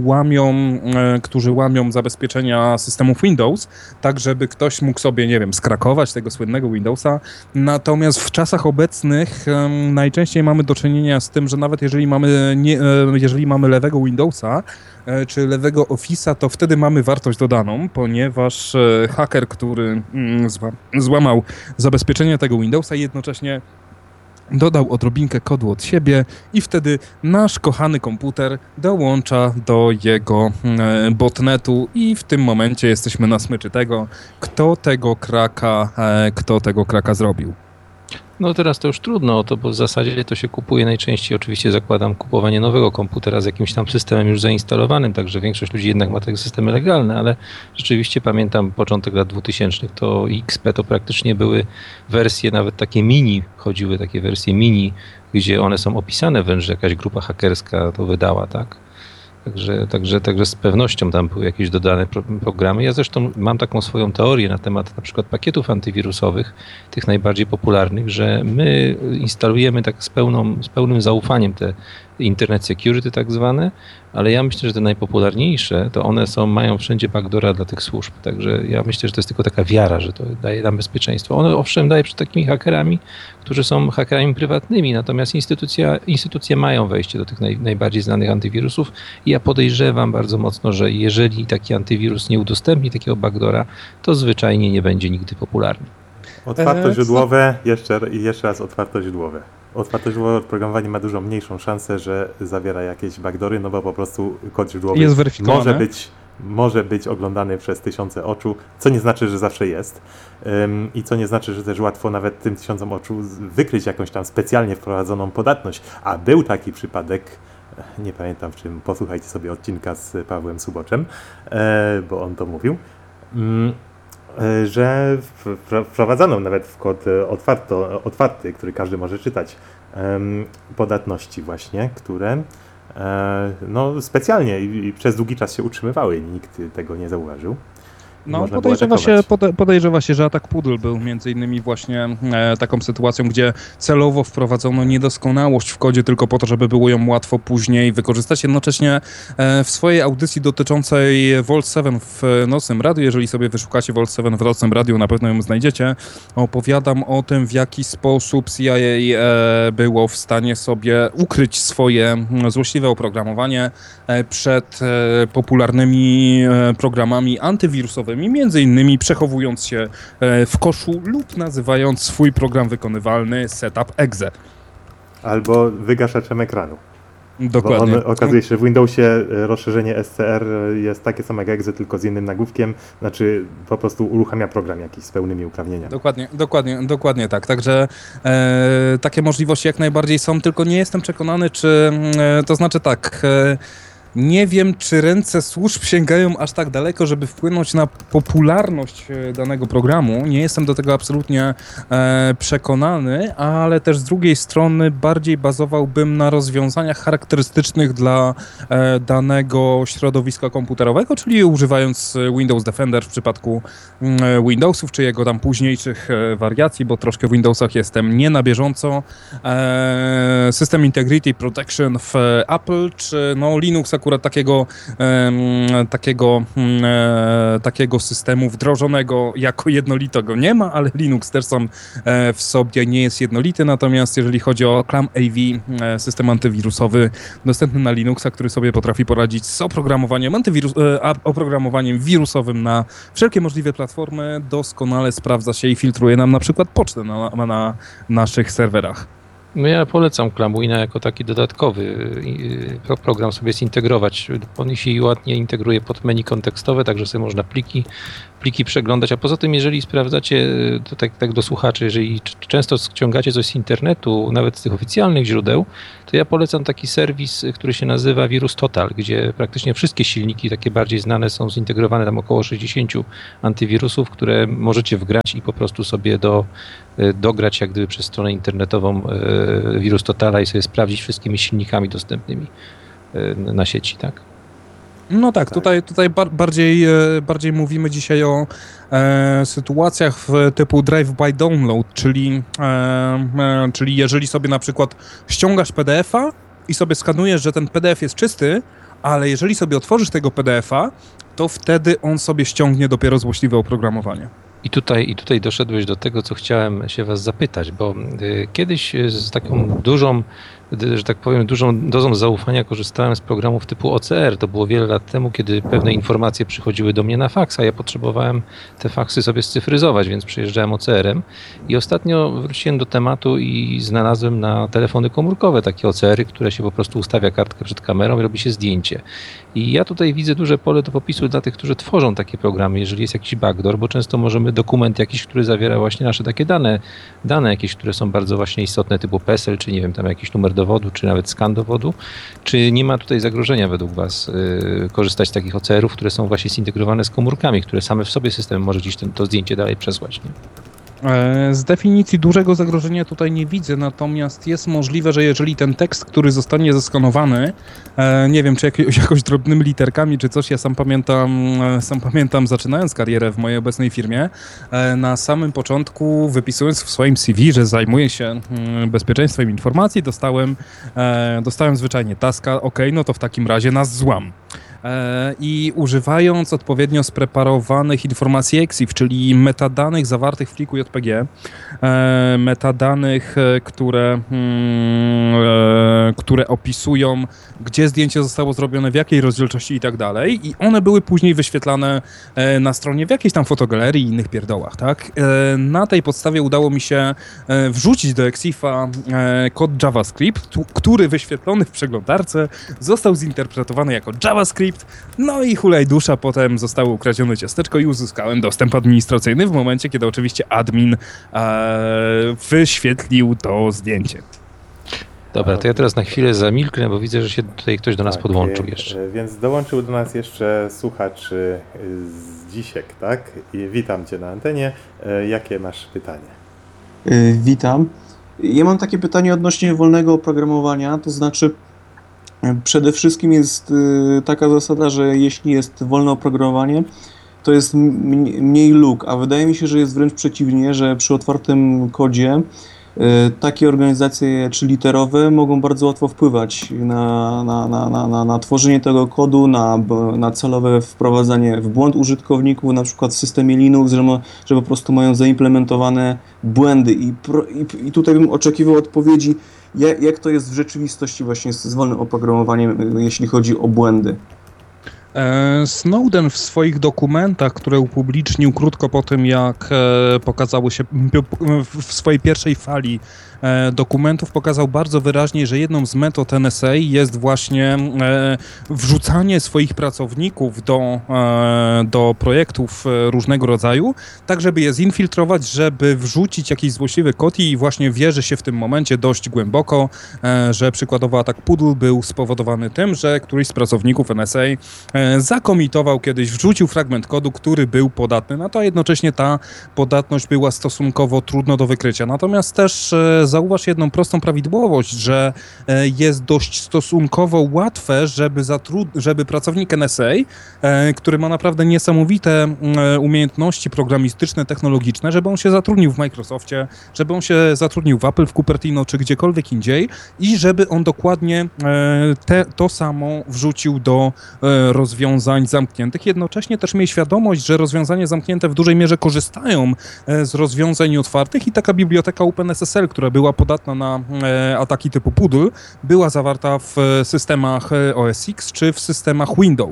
którzy łamią zabezpieczenia systemów Windows, tak żeby ktoś mógł sobie, nie wiem, skrakować tego słynnego Windowsa. Natomiast w czasach obecnych najczęściej mamy do czynienia z tym, że nawet jeżeli mamy lewego Windowsa, czy lewego Office'a, to wtedy mamy wartość dodaną, ponieważ haker, który złamał zabezpieczenie tego Windowsa i jednocześnie dodał odrobinkę kodu od siebie i wtedy nasz kochany komputer dołącza do jego botnetu i w tym momencie jesteśmy na smyczy tego, kto tego kraka zrobił. No teraz to już trudno o to, bo w zasadzie to się kupuje najczęściej, oczywiście zakładam kupowanie nowego komputera z jakimś tam systemem już zainstalowanym, także większość ludzi jednak ma te systemy legalne, ale rzeczywiście pamiętam początek lat 2000, to XP to praktycznie były wersje nawet takie mini, chodziły takie wersje mini, gdzie one są opisane wręcz, że jakaś grupa hakerska to wydała, tak? Także z pewnością tam były jakieś dodane programy. Ja zresztą mam taką swoją teorię na temat na przykład pakietów antywirusowych, tych najbardziej popularnych, że my instalujemy tak z pełnym zaufaniem te Internet Security tak zwane, ale ja myślę, że te najpopularniejsze, to one mają wszędzie backdoora dla tych służb, także ja myślę, że to jest tylko taka wiara, że to daje nam bezpieczeństwo. One owszem daje przed takimi hakerami, którzy są hakerami prywatnymi, natomiast instytucje mają wejście do tych najbardziej znanych antywirusów i ja podejrzewam bardzo mocno, że jeżeli taki antywirus nie udostępni takiego backdoora, to zwyczajnie nie będzie nigdy popularny. Otwartoźródłowe, jeszcze raz otwartoźródłowe. Otwartoźródłowe oprogramowanie ma dużo mniejszą szansę, że zawiera jakieś backdoory, no bo po prostu kod źródłowy jest weryfikowany. może być oglądany przez tysiące oczu, co nie znaczy, że zawsze jest i co nie znaczy, że też łatwo nawet tym tysiącom oczu wykryć jakąś tam specjalnie wprowadzoną podatność. A był taki przypadek, nie pamiętam w czym, posłuchajcie sobie odcinka z Pawłem Suboczem, bo on to mówił, że wprowadzano nawet w kod otwarty, który każdy może czytać, podatności właśnie, które specjalnie i przez długi czas się utrzymywały. Nikt tego nie zauważył. No, podejrzewa się, że atak Poodle był między innymi właśnie taką sytuacją, gdzie celowo wprowadzono niedoskonałość w kodzie tylko po to, żeby było ją łatwo później wykorzystać. Jednocześnie w swojej audycji dotyczącej Vault 7 w Nocnym Radiu, jeżeli sobie wyszukacie Vault 7 w Nocnym Radiu, na pewno ją znajdziecie, opowiadam o tym, w jaki sposób CIA było w stanie sobie ukryć swoje złośliwe oprogramowanie przed popularnymi programami antywirusowymi, między innymi przechowując się w koszu lub nazywając swój program wykonywalny setup.exe. Albo wygaszaczem ekranu. Dokładnie. Bo okazuje się, że w Windowsie rozszerzenie SCR jest takie samo jak exe, tylko z innym nagłówkiem, znaczy po prostu uruchamia program jakiś z pełnymi uprawnieniami. Dokładnie tak. Także takie możliwości jak najbardziej są, tylko nie jestem przekonany, czy to znaczy tak. Nie wiem, czy ręce służb sięgają aż tak daleko, żeby wpłynąć na popularność danego programu. Nie jestem do tego absolutnie przekonany, ale też z drugiej strony bardziej bazowałbym na rozwiązaniach charakterystycznych dla danego środowiska komputerowego, czyli używając Windows Defender w przypadku Windowsów, czy jego tam późniejszych wariacji, bo troszkę w Windowsach jestem nie na bieżąco. System Integrity Protection w Apple, czy Linux akurat takiego systemu wdrożonego jako jednolitego nie ma, ale Linux też sam w sobie nie jest jednolity, natomiast jeżeli chodzi o ClamAV, system antywirusowy dostępny na Linuxa, który sobie potrafi poradzić z oprogramowaniem wirusowym na wszelkie możliwe platformy, doskonale sprawdza się i filtruje nam na przykład pocztę na naszych serwerach. No ja polecam Clamwina jako taki dodatkowy program sobie zintegrować. On się ładnie integruje pod menu kontekstowe, także sobie można pliki przeglądać, a poza tym jeżeli sprawdzacie, to tak do słuchaczy, jeżeli często ściągacie coś z internetu, nawet z tych oficjalnych źródeł, to ja polecam taki serwis, który się nazywa Virus Total, gdzie praktycznie wszystkie silniki takie bardziej znane są zintegrowane, tam około 60 antywirusów, które możecie wgrać i po prostu sobie dograć jak gdyby przez stronę internetową Virus Totala i sobie sprawdzić wszystkimi silnikami dostępnymi na sieci, tak? No tak, tutaj bardziej mówimy dzisiaj o sytuacjach typu drive-by download, czyli jeżeli sobie na przykład ściągasz PDF-a i sobie skanujesz, że ten PDF jest czysty, ale jeżeli sobie otworzysz tego PDF-a, to wtedy on sobie ściągnie dopiero złośliwe oprogramowanie. I tutaj doszedłeś do tego, co chciałem się was zapytać, bo kiedyś z taką dużą, że tak powiem, dużą dozą zaufania korzystałem z programów typu OCR. To było wiele lat temu, kiedy pewne informacje przychodziły do mnie na faks, a ja potrzebowałem te faksy sobie scyfryzować, więc przyjeżdżałem OCR-em. I ostatnio wróciłem do tematu i znalazłem na telefony komórkowe takie OCR-y, które się po prostu ustawia kartkę przed kamerą i robi się zdjęcie. I ja tutaj widzę duże pole do popisu dla tych, którzy tworzą takie programy, jeżeli jest jakiś backdoor, bo często możemy dokument jakiś, który zawiera właśnie nasze takie dane jakieś, które są bardzo właśnie istotne, typu PESEL, czy nie wiem, tam jakiś numer dowodu, czy nawet skan dowodu. Czy nie ma tutaj zagrożenia według was korzystać z takich OCR-ów, które są właśnie zintegrowane z komórkami, które same w sobie system może gdzieś to zdjęcie dalej przesłać, nie? Z definicji dużego zagrożenia tutaj nie widzę, natomiast jest możliwe, że jeżeli ten tekst, który zostanie zeskanowany, nie wiem, czy jakoś drobnymi literkami, czy coś, ja sam pamiętam, zaczynając karierę w mojej obecnej firmie, na samym początku, wypisując w swoim CV, że zajmuję się bezpieczeństwem informacji, dostałem zwyczajnie taska, no to w takim razie nas złam. I używając odpowiednio spreparowanych informacji EXIF, czyli metadanych zawartych w pliku JPG, metadanych, które opisują, gdzie zdjęcie zostało zrobione, w jakiej rozdzielczości i tak dalej, i one były później wyświetlane na stronie w jakiejś tam fotogalerii i innych pierdołach, tak? Na tej podstawie udało mi się wrzucić do EXIF-a kod JavaScript, który wyświetlony w przeglądarce został zinterpretowany jako JavaScript. No i hulaj dusza, potem zostało ukradzione ciasteczko i uzyskałem dostęp administracyjny w momencie, kiedy oczywiście admin wyświetlił to zdjęcie. Dobra, to ja teraz na chwilę zamilknę, bo widzę, że się tutaj ktoś do nas podłączył jeszcze. Więc dołączył do nas jeszcze słuchacz z Dzisiek, tak? I witam cię na antenie. Jakie masz pytanie? Witam. Ja mam takie pytanie odnośnie wolnego oprogramowania, to znaczy przede wszystkim jest taka zasada, że jeśli jest wolne oprogramowanie, to jest mniej luk, a wydaje mi się, że jest wręcz przeciwnie, że przy otwartym kodzie takie organizacje czy literowe mogą bardzo łatwo wpływać na tworzenie tego kodu, na celowe wprowadzanie w błąd użytkowników, na przykład w systemie Linux, że po prostu mają zaimplementowane błędy i tutaj bym oczekiwał odpowiedzi, jak to jest w rzeczywistości właśnie z wolnym oprogramowaniem, jeśli chodzi o błędy. Snowden w swoich dokumentach, które upublicznił krótko po tym, jak pokazało się w swojej pierwszej fali dokumentów, pokazał bardzo wyraźnie, że jedną z metod NSA jest właśnie wrzucanie swoich pracowników do projektów różnego rodzaju, tak żeby je zinfiltrować, żeby wrzucić jakiś złośliwy kod i właśnie wierzy się w tym momencie dość głęboko, że przykładowo atak Poodle był spowodowany tym, że któryś z pracowników NSA zakomitował kiedyś, wrzucił fragment kodu, który był podatny na to, a jednocześnie ta podatność była stosunkowo trudno do wykrycia. Natomiast też zauważ jedną prostą prawidłowość, że jest dość stosunkowo łatwe, żeby pracownik NSA, który ma naprawdę niesamowite umiejętności programistyczne, technologiczne, żeby on się zatrudnił w Microsoftie, żeby on się zatrudnił w Apple, w Cupertino czy gdziekolwiek indziej i żeby on dokładnie to samo wrzucił do rozwiązań zamkniętych. Jednocześnie też miej świadomość, że rozwiązania zamknięte w dużej mierze korzystają z rozwiązań otwartych i taka biblioteka OpenSSL, która była podatna na ataki typu Poodle, była zawarta w systemach OS X czy w systemach Windows.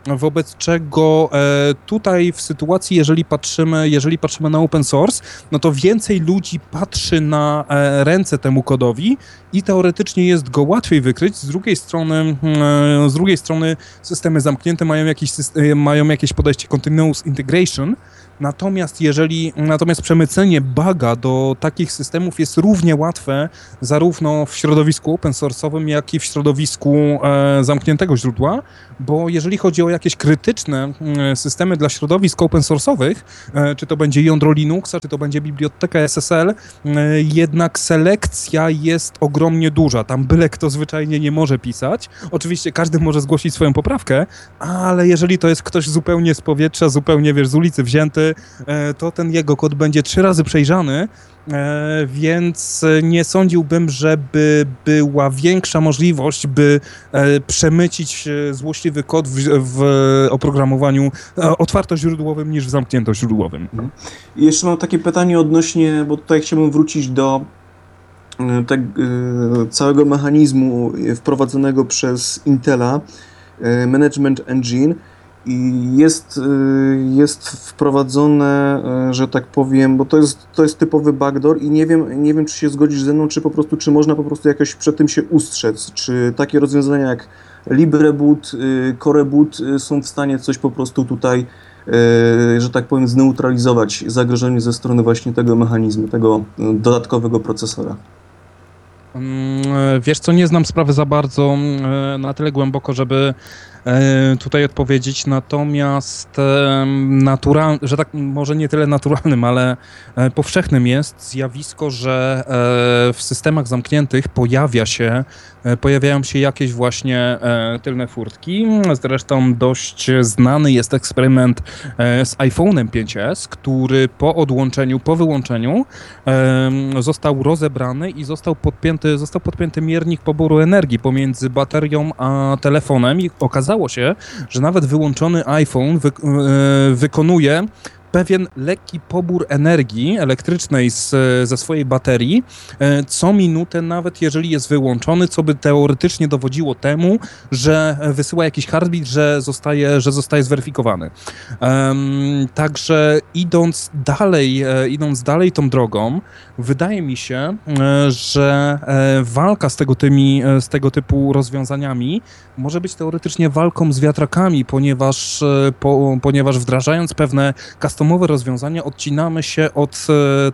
wobec czego tutaj w sytuacji, jeżeli patrzymy na open source, no to więcej ludzi patrzy na ręce temu kodowi i teoretycznie jest go łatwiej wykryć. Z drugiej strony systemy zamknięte mają jakieś podejście continuous integration. Natomiast przemycenie buga do takich systemów jest równie łatwe zarówno w środowisku open source'owym, jak i w środowisku zamkniętego źródła, bo jeżeli chodzi o jakieś krytyczne systemy dla środowisk open source'owych, czy to będzie jądro Linuxa, czy to będzie biblioteka SSL, jednak selekcja jest ogromnie duża. Tam byle kto zwyczajnie nie może pisać. Oczywiście każdy może zgłosić swoją poprawkę, ale jeżeli to jest ktoś zupełnie z powietrza, zupełnie, z ulicy wzięty, to ten jego kod będzie 3 razy przejrzany, więc nie sądziłbym, żeby była większa możliwość, by przemycić złośliwy kod w oprogramowaniu otwartoźródłowym niż w zamkniętoźródłowym. I jeszcze mam takie pytanie odnośnie, bo tutaj chciałbym wrócić do całego mechanizmu wprowadzonego przez Intela, Management Engine. I jest wprowadzone, że tak powiem, bo to jest typowy backdoor i nie wiem, czy się zgodzisz ze mną, czy można po prostu jakoś przed tym się ustrzec, czy takie rozwiązania jak LibreBoot, CoreBoot są w stanie coś po prostu tutaj, że tak powiem, zneutralizować zagrożenie ze strony właśnie tego mechanizmu, tego dodatkowego procesora. Wiesz co, nie znam sprawy za bardzo na tyle głęboko, żeby tutaj odpowiedzieć, natomiast że tak może nie tyle naturalnym, ale powszechnym jest zjawisko, że w systemach zamkniętych pojawiają się jakieś właśnie tylne furtki. Zresztą dość znany jest eksperyment z iPhone'em 5S, który po wyłączeniu został rozebrany i został podpięty miernik poboru energii pomiędzy baterią a telefonem i okazało się, że nawet wyłączony iPhone wykonuje pewien lekki pobór energii elektrycznej ze swojej baterii co minutę, nawet jeżeli jest wyłączony, co by teoretycznie dowodziło temu, że wysyła jakiś heartbeat, że zostaje zweryfikowany. Także idąc dalej tą drogą, wydaje mi się, że walka z tego typu rozwiązaniami może być teoretycznie walką z wiatrakami, ponieważ wdrażając pewne customowe rozwiązania odcinamy się od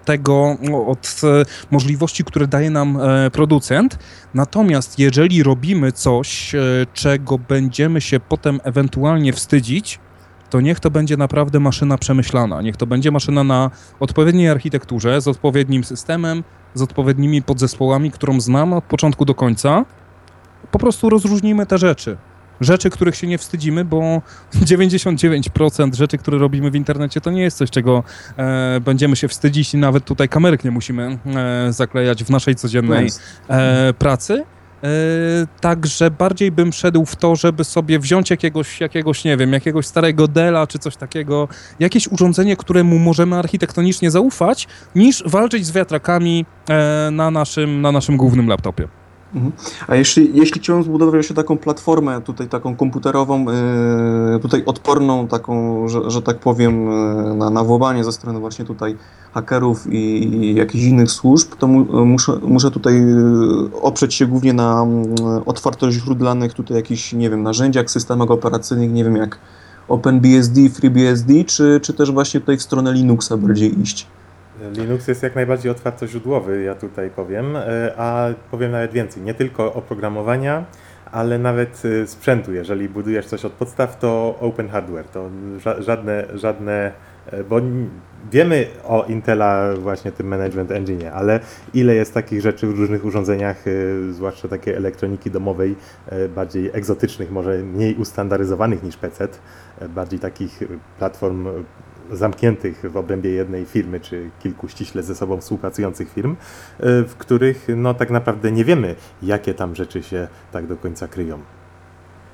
możliwości, które daje nam producent. Natomiast jeżeli robimy coś, czego będziemy się potem ewentualnie wstydzić, to niech to będzie naprawdę maszyna przemyślana. Niech to będzie maszyna na odpowiedniej architekturze, z odpowiednim systemem, z odpowiednimi podzespołami, którą znamy od początku do końca. Po prostu rozróżnijmy te rzeczy. Rzeczy, których się nie wstydzimy, bo 99% rzeczy, które robimy w internecie, to nie jest coś, czego będziemy się wstydzić i nawet tutaj kamerek nie musimy zaklejać w naszej codziennej pracy. Także bardziej bym szedł w to, żeby sobie wziąć jakiegoś, nie wiem, jakiegoś starego Della czy coś takiego, jakieś urządzenie, któremu możemy architektonicznie zaufać, niż walczyć z wiatrakami na naszym głównym laptopie. A jeśli chciałem zbudować jeszcze taką platformę tutaj taką komputerową, tutaj odporną taką, że tak powiem, na włamanie ze strony właśnie tutaj hakerów i jakichś innych służb, to muszę tutaj oprzeć się głównie na otwartość źródlanych tutaj jakichś, nie wiem, narzędziach, systemach operacyjnych, nie wiem, jak OpenBSD, FreeBSD, czy też właśnie tutaj w stronę Linuxa bardziej iść. Linux jest jak najbardziej otwartoźródłowy, ja tutaj powiem, a powiem nawet więcej, nie tylko oprogramowania, ale nawet sprzętu. Jeżeli budujesz coś od podstaw, to open hardware, to żadne, bo wiemy o Intela właśnie tym Management Engine, ale ile jest takich rzeczy w różnych urządzeniach, zwłaszcza takiej elektroniki domowej, bardziej egzotycznych, może mniej ustandaryzowanych niż PC, bardziej takich platform zamkniętych w obrębie jednej firmy, czy kilku ściśle ze sobą współpracujących firm, w których no tak naprawdę nie wiemy, jakie tam rzeczy się tak do końca kryją.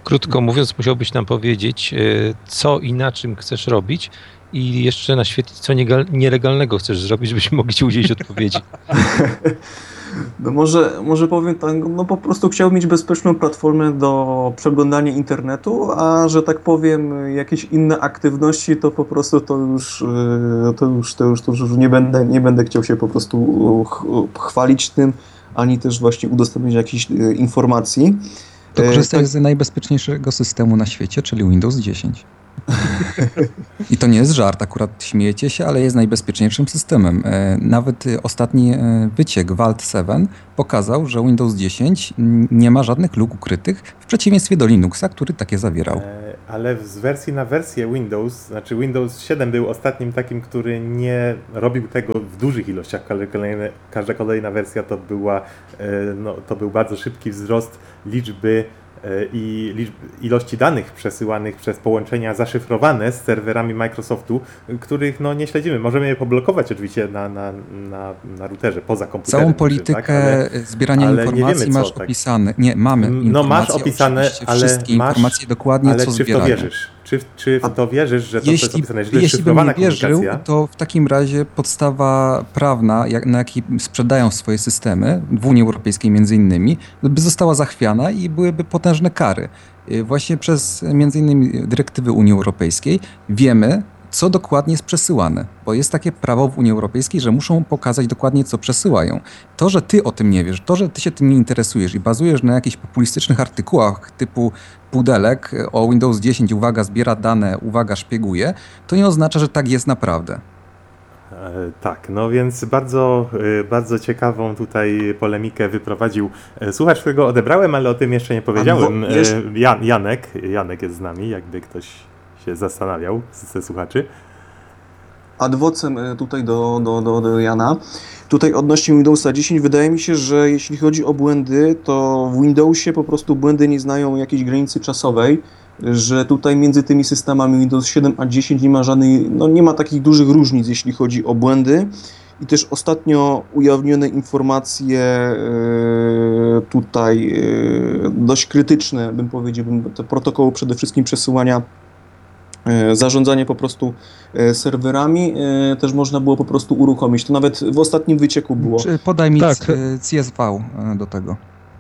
Krótko mówiąc, musiałbyś nam powiedzieć, co i na czym chcesz robić i jeszcze naświetlić, co nielegalnego chcesz zrobić, żebyśmy mogli ci udzielić odpowiedzi. No może powiem tak, no po prostu chciałbym mieć bezpieczną platformę do przeglądania internetu, a że tak powiem jakieś inne aktywności, to po prostu to już nie będę chciał się po prostu chwalić tym, ani też właśnie udostępniać jakichś informacji. To korzystaj z najbezpieczniejszego systemu na świecie, czyli Windows 10. I to nie jest żart, akurat śmiejecie się, ale jest najbezpieczniejszym systemem. Nawet ostatni wyciek Vault 7 pokazał, że Windows 10 nie ma żadnych luk ukrytych, w przeciwieństwie do Linuxa, który takie zawierał. Ale z wersji na wersję Windows, znaczy Windows 7 był ostatnim takim, który nie robił tego w dużych ilościach. Każda kolejna wersja to był bardzo szybki wzrost liczby i ilości danych przesyłanych przez połączenia zaszyfrowane z serwerami Microsoftu, których nie śledzimy. Możemy je poblokować oczywiście na routerze, poza komputerem. Całą politykę zbierania informacji masz opisane. Nie, mamy informacje, masz opisane, wszystkie informacje dokładnie, co zbierają. Ale czy w to wierzysz? Czy w to wierzysz, że to jest opisane? Jeśli bym nie wierzył, to w takim razie podstawa prawna, na jakiej sprzedają swoje systemy, w Unii Europejskiej między innymi, by została zachwiana i byłyby potężne kary. Właśnie przez między innymi dyrektywy Unii Europejskiej wiemy, co dokładnie jest przesyłane, bo jest takie prawo w Unii Europejskiej, że muszą pokazać dokładnie, co przesyłają. To, że ty o tym nie wiesz, to, że ty się tym nie interesujesz i bazujesz na jakichś populistycznych artykułach typu pudelek o Windows 10, uwaga, zbiera dane, uwaga, szpieguje, to nie oznacza, że tak jest naprawdę. Tak, więc bardzo, bardzo ciekawą tutaj polemikę wyprowadził słuchacz, którego odebrałem, ale o tym jeszcze nie powiedziałem. Janek jest z nami, jakby ktoś się zastanawiał ze słuchaczy. Ad vocem tutaj do Jana. Tutaj odnośnie Windowsa 10 wydaje mi się, że jeśli chodzi o błędy, to w Windowsie po prostu błędy nie znają jakiejś granicy czasowej, że tutaj między tymi systemami Windows 7 a 10 nie ma żadnej, nie ma takich dużych różnic, jeśli chodzi o błędy. I też ostatnio ujawnione informacje tutaj dość krytyczne, bym powiedział, te protokoły przede wszystkim przesyłania, zarządzanie po prostu serwerami też można było po prostu uruchomić. To nawet w ostatnim wycieku było. Podaj mi CSV do tego.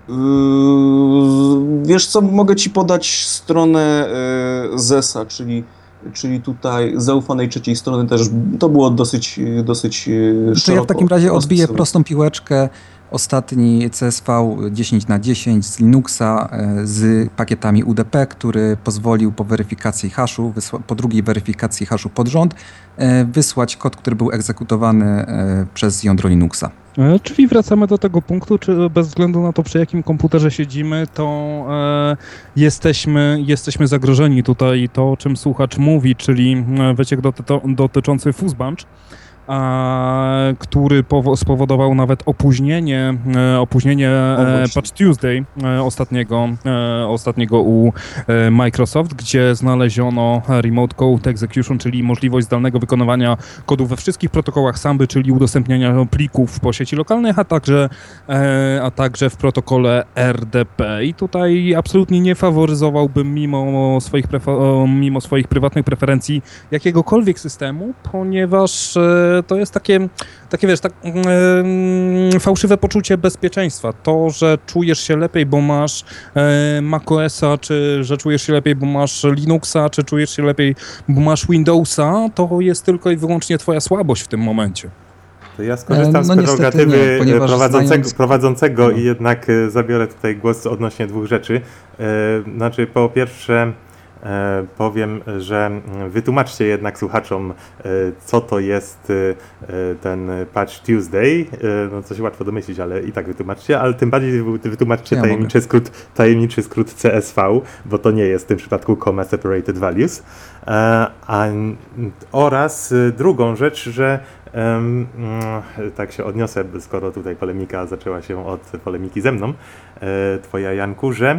Wiesz co, mogę ci podać stronę ZES-a, czyli tutaj zaufanej trzeciej strony też. To było dosyć szeroko. To ja w takim razie odbiję prostą piłeczkę. Ostatni CSV 10/10 z Linuxa z pakietami UDP, który pozwolił po weryfikacji haszu, po drugiej weryfikacji haszu pod rząd, wysłać kod, który był egzekutowany przez jądro Linuxa. Czyli wracamy do tego punktu, czy bez względu na to, przy jakim komputerze siedzimy, to jesteśmy zagrożeni. Tutaj to, o czym słuchacz mówi, czyli wyciek dotyczący Fuzzbunch, który spowodował nawet opóźnienie Patch Tuesday ostatniego u Microsoft, gdzie znaleziono Remote Code Execution, czyli możliwość zdalnego wykonywania kodu we wszystkich protokołach Samby, czyli udostępniania plików po sieci lokalnych, a także w protokole RDP. I tutaj absolutnie nie faworyzowałbym mimo swoich prywatnych preferencji jakiegokolwiek systemu, ponieważ to jest takie wiesz, fałszywe poczucie bezpieczeństwa. To, że czujesz się lepiej, bo masz macOS-a, czy że czujesz się lepiej, bo masz Linuxa, czy czujesz się lepiej, bo masz Windowsa, to jest tylko i wyłącznie twoja słabość w tym momencie. To ja skorzystam z prerogatywy prowadzącego i jednak zabiorę tutaj głos odnośnie dwóch rzeczy. Znaczy, po pierwsze powiem, że wytłumaczcie jednak słuchaczom, co to jest ten Patch Tuesday. Co się łatwo domyślić, ale i tak wytłumaczcie, ale tym bardziej wytłumaczcie tajemniczy skrót CSV, bo to nie jest w tym przypadku Comma Separated Values. Oraz drugą rzecz, że tak się odniosę, skoro tutaj polemika zaczęła się od polemiki ze mną, twoja Janku, że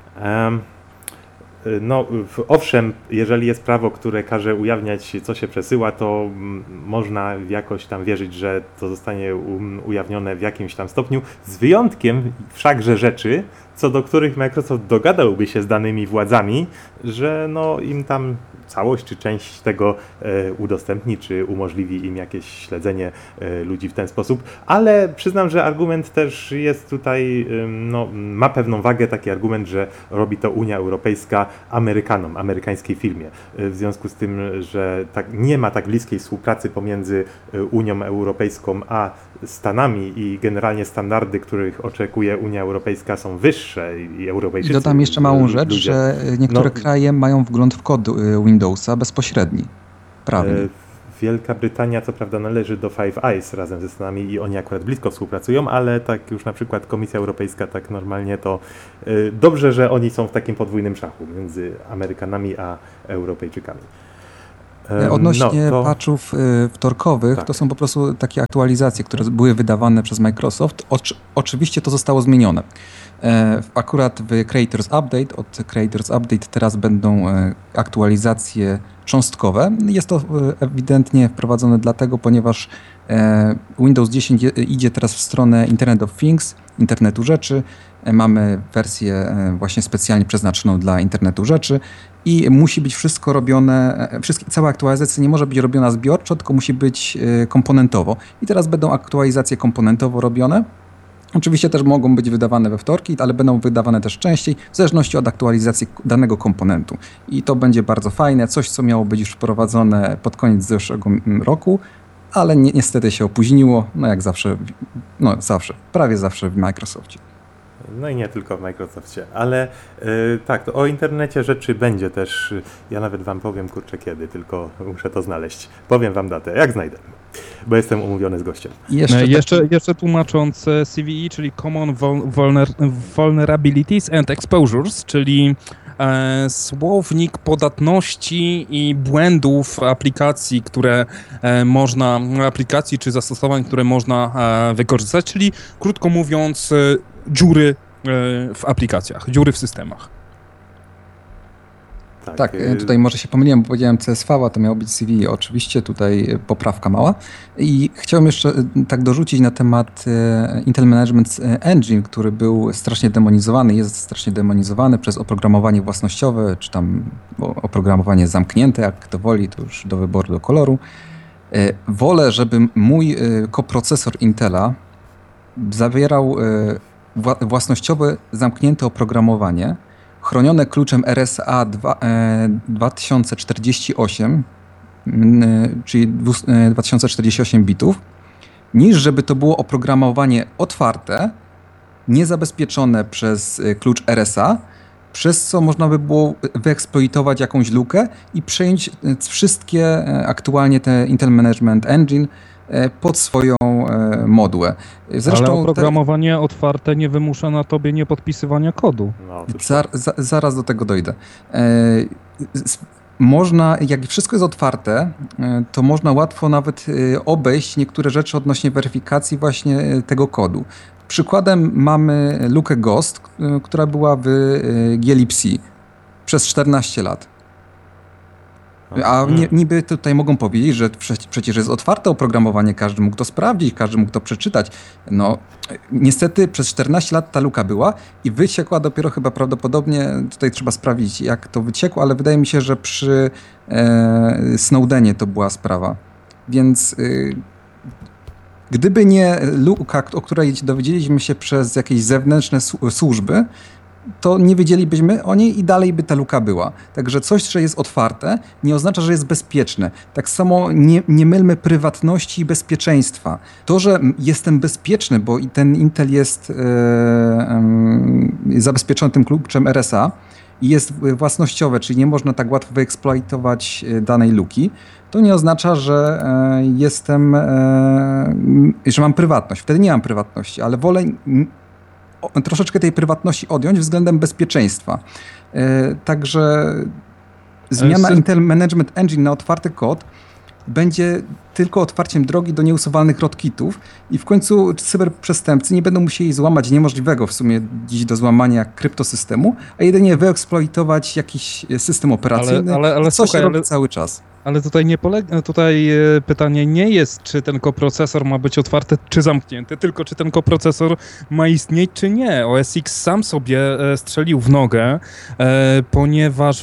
owszem, jeżeli jest prawo, które każe ujawniać, co się przesyła, to można jakoś tam wierzyć, że to zostanie ujawnione w jakimś tam stopniu, z wyjątkiem wszakże rzeczy, co do których Microsoft dogadałby się z danymi władzami, że no im tam całość czy część tego udostępni, czy umożliwi im jakieś śledzenie ludzi w ten sposób, ale przyznam, że argument też jest tutaj, no, ma pewną wagę, taki argument, że robi to Unia Europejska Amerykanom, amerykańskiej firmie. W związku z tym, że nie ma tak bliskiej współpracy pomiędzy Unią Europejską a Stanami i generalnie standardy, których oczekuje Unia Europejska, są wyższe i Europejczycy... Dodam jeszcze małą rzecz, że niektóre kraje mają wgląd w kod Windowsa bezpośredni, prawnie. Wielka Brytania co prawda należy do Five Eyes razem ze Stanami i oni akurat blisko współpracują, ale tak już na przykład Komisja Europejska tak normalnie to dobrze, że oni są w takim podwójnym szachu między Amerykanami a Europejczykami. Odnośnie patchów wtorkowych, tak. To są po prostu takie aktualizacje, które były wydawane przez Microsoft. Oczywiście to zostało zmienione. Akurat w Creators Update, od Creators Update teraz będą aktualizacje cząstkowe. Jest to ewidentnie wprowadzone dlatego, ponieważ Windows 10 idzie teraz w stronę Internet of Things, Internetu Rzeczy. Mamy wersję właśnie specjalnie przeznaczoną dla Internetu Rzeczy i musi być wszystko robione, cała aktualizacja nie może być robiona zbiorczo, tylko musi być komponentowo. I teraz będą aktualizacje komponentowo robione. Oczywiście też mogą być wydawane we wtorki, ale będą wydawane też częściej, w zależności od aktualizacji danego komponentu. I to będzie bardzo fajne, coś co miało być już wprowadzone pod koniec zeszłego roku, ale niestety się opóźniło, no jak zawsze, prawie zawsze w Microsoftie. No i nie tylko w Microsoftie, ale tak, to o internecie rzeczy będzie też, ja nawet wam powiem, kurczę kiedy, tylko muszę to znaleźć. Powiem wam datę, jak znajdę, bo jestem umówiony z gościem. Jeszcze tłumacząc CVE, czyli Common Vulnerabilities and Exposures, czyli słownik podatności i błędów aplikacji, aplikacji czy zastosowań, które można wykorzystać, czyli krótko mówiąc dziury w aplikacjach, dziury w systemach. Tak, tutaj może się pomyliłem, bo powiedziałem CSV, a to miało być CVE. Oczywiście tutaj poprawka mała. I chciałem jeszcze tak dorzucić na temat Intel Management Engine, który był strasznie demonizowany, jest strasznie demonizowany przez oprogramowanie własnościowe, czy tam oprogramowanie zamknięte, jak kto woli, to już do wyboru, do koloru. Wolę, żeby mój koprocesor Intela zawierał własnościowe, zamknięte oprogramowanie, chronione kluczem RSA 2048, czyli 2048 bitów, niż żeby to było oprogramowanie otwarte, niezabezpieczone przez klucz RSA, przez co można by było wyeksploitować jakąś lukę i przejąć wszystkie aktualnie te Intel Management Engine pod swoją modułę. Zresztą ale oprogramowanie otwarte nie wymusza na tobie niepodpisywania kodu. No, zaraz do tego dojdę. Można, jak wszystko jest otwarte, to można łatwo nawet obejść niektóre rzeczy odnośnie weryfikacji właśnie tego kodu. Przykładem mamy lukę Ghost, która była w glibc przez 14 lat. A niby tutaj mogą powiedzieć, że przecież jest otwarte oprogramowanie, każdy mógł to sprawdzić, każdy mógł to przeczytać. No, niestety przez 14 lat ta luka była i wyciekła dopiero chyba prawdopodobnie, tutaj trzeba sprawdzić jak to wyciekło, ale wydaje mi się, że przy Snowdenie to była sprawa. Więc gdyby nie luka, o której dowiedzieliśmy się przez jakieś zewnętrzne służby, to nie wiedzielibyśmy o niej i dalej by ta luka była. Także coś, że jest otwarte, nie oznacza, że jest bezpieczne. Tak samo nie mylmy prywatności i bezpieczeństwa. To, że jestem bezpieczny, bo ten Intel jest zabezpieczony tym kluczem RSA i jest własnościowe, czyli nie można tak łatwo wyeksploitować danej luki, to nie oznacza, że że mam prywatność. Wtedy nie mam prywatności, ale wolę troszeczkę tej prywatności odjąć względem bezpieczeństwa. Także zmiana Intel Management Engine na otwarty kod będzie tylko otwarciem drogi do nieusuwalnych rootkitów i w końcu cyberprzestępcy nie będą musieli złamać niemożliwego w sumie dziś do złamania kryptosystemu, a jedynie wyeksploitować jakiś system operacyjny, co się robi cały czas. Ale tutaj pytanie nie jest, czy ten koprocesor ma być otwarty, czy zamknięty, tylko czy ten koprocesor ma istnieć, czy nie. OS X sam sobie strzelił w nogę, ponieważ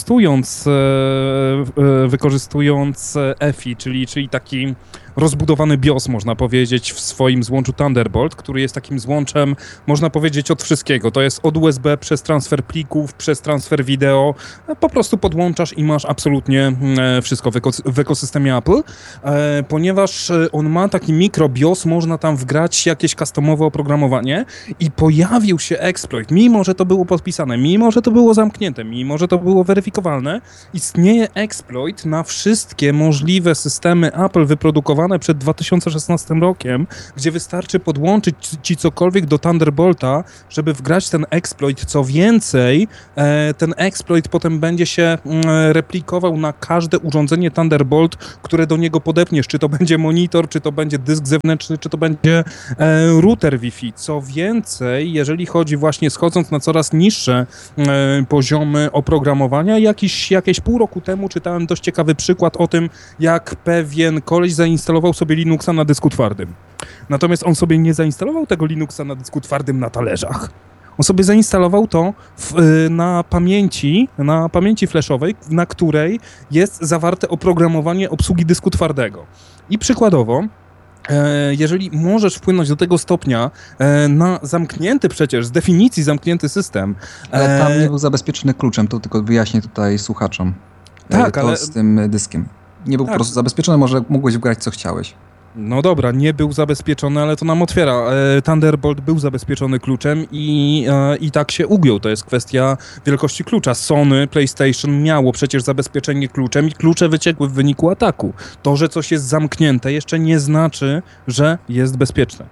wykorzystując EFI, czyli taki rozbudowany BIOS, można powiedzieć, w swoim złączu Thunderbolt, który jest takim złączem, można powiedzieć, od wszystkiego. To jest od USB przez transfer plików, przez transfer wideo. Po prostu podłączasz i masz absolutnie wszystko w ekosystemie Apple. Ponieważ on ma taki mikro BIOS, można tam wgrać jakieś customowe oprogramowanie i pojawił się exploit. Mimo że to było podpisane, mimo że to było zamknięte, mimo że to było weryfikowalne, istnieje exploit na wszystkie możliwe systemy Apple wyprodukowane przed 2016 rokiem, gdzie wystarczy podłączyć ci cokolwiek do Thunderbolta, żeby wgrać ten exploit. Co więcej, ten exploit potem będzie się replikował na każde urządzenie Thunderbolt, które do niego podepniesz. Czy to będzie monitor, czy to będzie dysk zewnętrzny, czy to będzie router Wi-Fi. Co więcej, jeżeli chodzi właśnie schodząc na coraz niższe poziomy oprogramowania, jakieś pół roku temu czytałem dość ciekawy przykład o tym, jak pewien koleś zainstalował sobie Linuxa na dysku twardym. Natomiast on sobie nie zainstalował tego Linuxa na dysku twardym na talerzach. On sobie zainstalował to na pamięci flashowej, na której jest zawarte oprogramowanie obsługi dysku twardego. I przykładowo, jeżeli możesz wpłynąć do tego stopnia na zamknięty przecież, z definicji zamknięty system... Ale tam nie był zabezpieczony kluczem, to tylko wyjaśnię tutaj słuchaczom. Tak, to ale... z tym dyskiem. Nie był po prostu zabezpieczony, może mógłeś wgrać co chciałeś. No dobra, nie był zabezpieczony, ale to nam otwiera. Thunderbolt był zabezpieczony kluczem i tak się ugiął. To jest kwestia wielkości klucza. Sony, PlayStation miało przecież zabezpieczenie kluczem i klucze wyciekły w wyniku ataku. To, że coś jest zamknięte, jeszcze nie znaczy, że jest bezpieczne.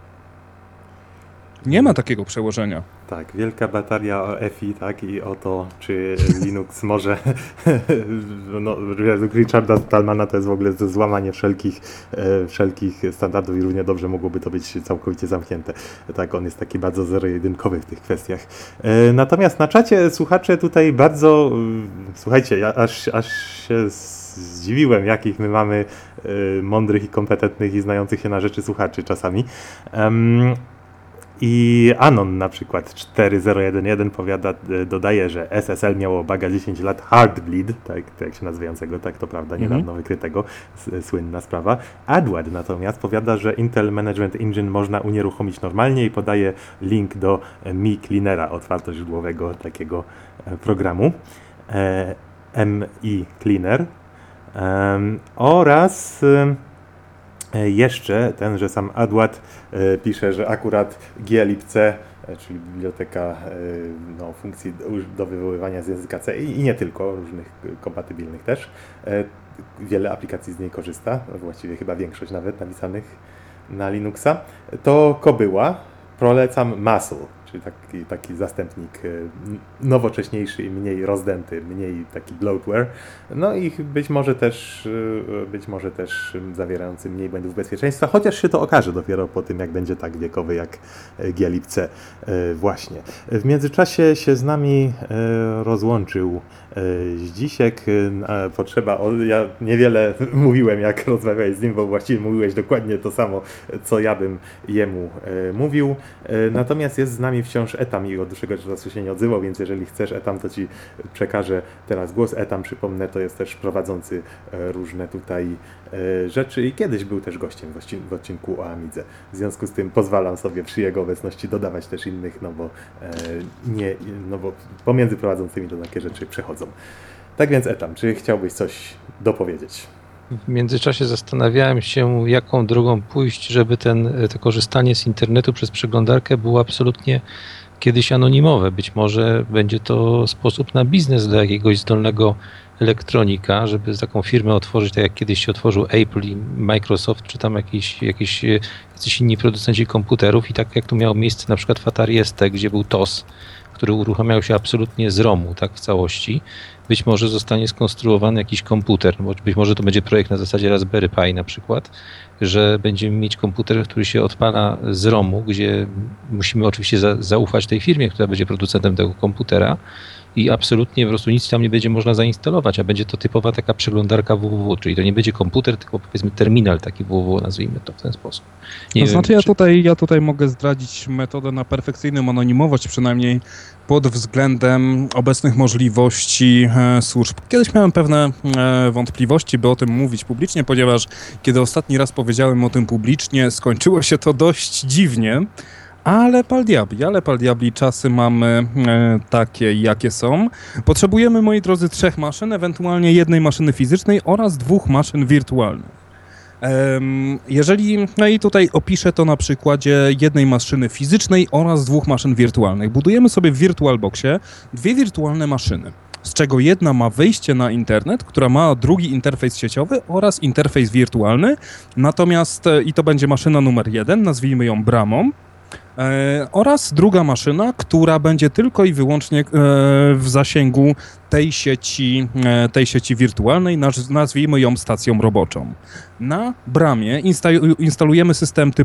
Nie ma takiego przełożenia. Tak, wielka bataria o EFI, tak, i o to, czy Linux może, no, według Richarda Stallmana to jest w ogóle złamanie wszelkich standardów i równie dobrze mogłoby to być całkowicie zamknięte. Tak, on jest taki bardzo zero-jedynkowy w tych kwestiach. Natomiast na czacie słuchacze tutaj bardzo, słuchajcie, ja aż się zdziwiłem, jakich my mamy mądrych i kompetentnych i znających się na rzeczy słuchaczy czasami. I Anon na przykład 4011 dodaje, że SSL miało baga 10 lat Heartbleed, tak jak się nazywającego, tak to prawda, niedawno wykrytego, słynna sprawa. AdWad natomiast powiada, że Intel Management Engine można unieruchomić normalnie i podaje link do Mi Cleanera, otwartoźródłowego takiego programu, Mi Cleaner, oraz jeszcze tenże sam AdWad pisze, że akurat glibc, czyli biblioteka funkcji do wywoływania z języka C i nie tylko, różnych kompatybilnych też, wiele aplikacji z niej korzysta, właściwie chyba większość nawet napisanych na Linuxa, to kobyła. Polecam Muscle, czyli taki zastępnik nowocześniejszy i mniej rozdęty, mniej taki bloatware, no i być może też zawierający mniej błędów bezpieczeństwa, chociaż się to okaże dopiero po tym, jak będzie tak wiekowy jak glibc właśnie. W międzyczasie się z nami rozłączył Zdzisiek. Ja niewiele mówiłem, jak rozmawiałeś z nim, bo właściwie mówiłeś dokładnie to samo, co ja bym jemu mówił. Natomiast jest z nami wciąż Etam i od dłuższego czasu się nie odzywał, więc jeżeli chcesz, Etam, to ci przekażę teraz głos. Etam, przypomnę, to jest też prowadzący różne tutaj rzeczy i kiedyś był też gościem w odcinku o Amidze. W związku z tym pozwalam sobie przy jego obecności dodawać też innych, bo pomiędzy prowadzącymi to takie rzeczy przechodzą. Tak więc Etam, czy chciałbyś coś dopowiedzieć? W międzyczasie zastanawiałem się, jaką drogą pójść, żeby to korzystanie z internetu przez przeglądarkę było absolutnie kiedyś anonimowe. Być może będzie to sposób na biznes dla jakiegoś zdolnego elektronika, żeby taką firmę otworzyć, tak jak kiedyś się otworzył Apple i Microsoft, czy tam jacyś inni producenci komputerów i tak jak tu miało miejsce na przykład w Atari ST, gdzie był TOS, który uruchamiał się absolutnie z ROM-u, tak w całości. Być może zostanie skonstruowany jakiś komputer, bo być może to będzie projekt na zasadzie Raspberry Pi na przykład, że będziemy mieć komputer, który się odpala z ROM-u, gdzie musimy oczywiście zaufać tej firmie, która będzie producentem tego komputera i absolutnie po prostu nic tam nie będzie można zainstalować, a będzie to typowa taka przeglądarka www, czyli to nie będzie komputer, tylko powiedzmy terminal taki www, nazwijmy to w ten sposób. Nie to znaczy ja tutaj mogę zdradzić metodę na perfekcyjną anonimowość, przynajmniej pod względem obecnych możliwości służb. Kiedyś miałem pewne wątpliwości, by o tym mówić publicznie, ponieważ kiedy ostatni raz powiedziałem o tym publicznie, skończyło się to dość dziwnie. Ale pal diabli, czasy mamy takie, jakie są. Potrzebujemy, moi drodzy, 3 maszyn, ewentualnie 1 maszyny fizycznej oraz 2 maszyn wirtualnych. No i tutaj opiszę to na przykładzie 1 maszyny fizycznej oraz 2 maszyn wirtualnych. Budujemy sobie w VirtualBoxie 2 wirtualne maszyny, z czego jedna ma wyjście na internet, która ma drugi interfejs sieciowy oraz interfejs wirtualny. Natomiast, i to będzie maszyna numer 1, nazwijmy ją bramą, oraz druga maszyna, która będzie tylko i wyłącznie w zasięgu tej sieci wirtualnej, nazwijmy ją stacją roboczą. Na bramie instalujemy system typu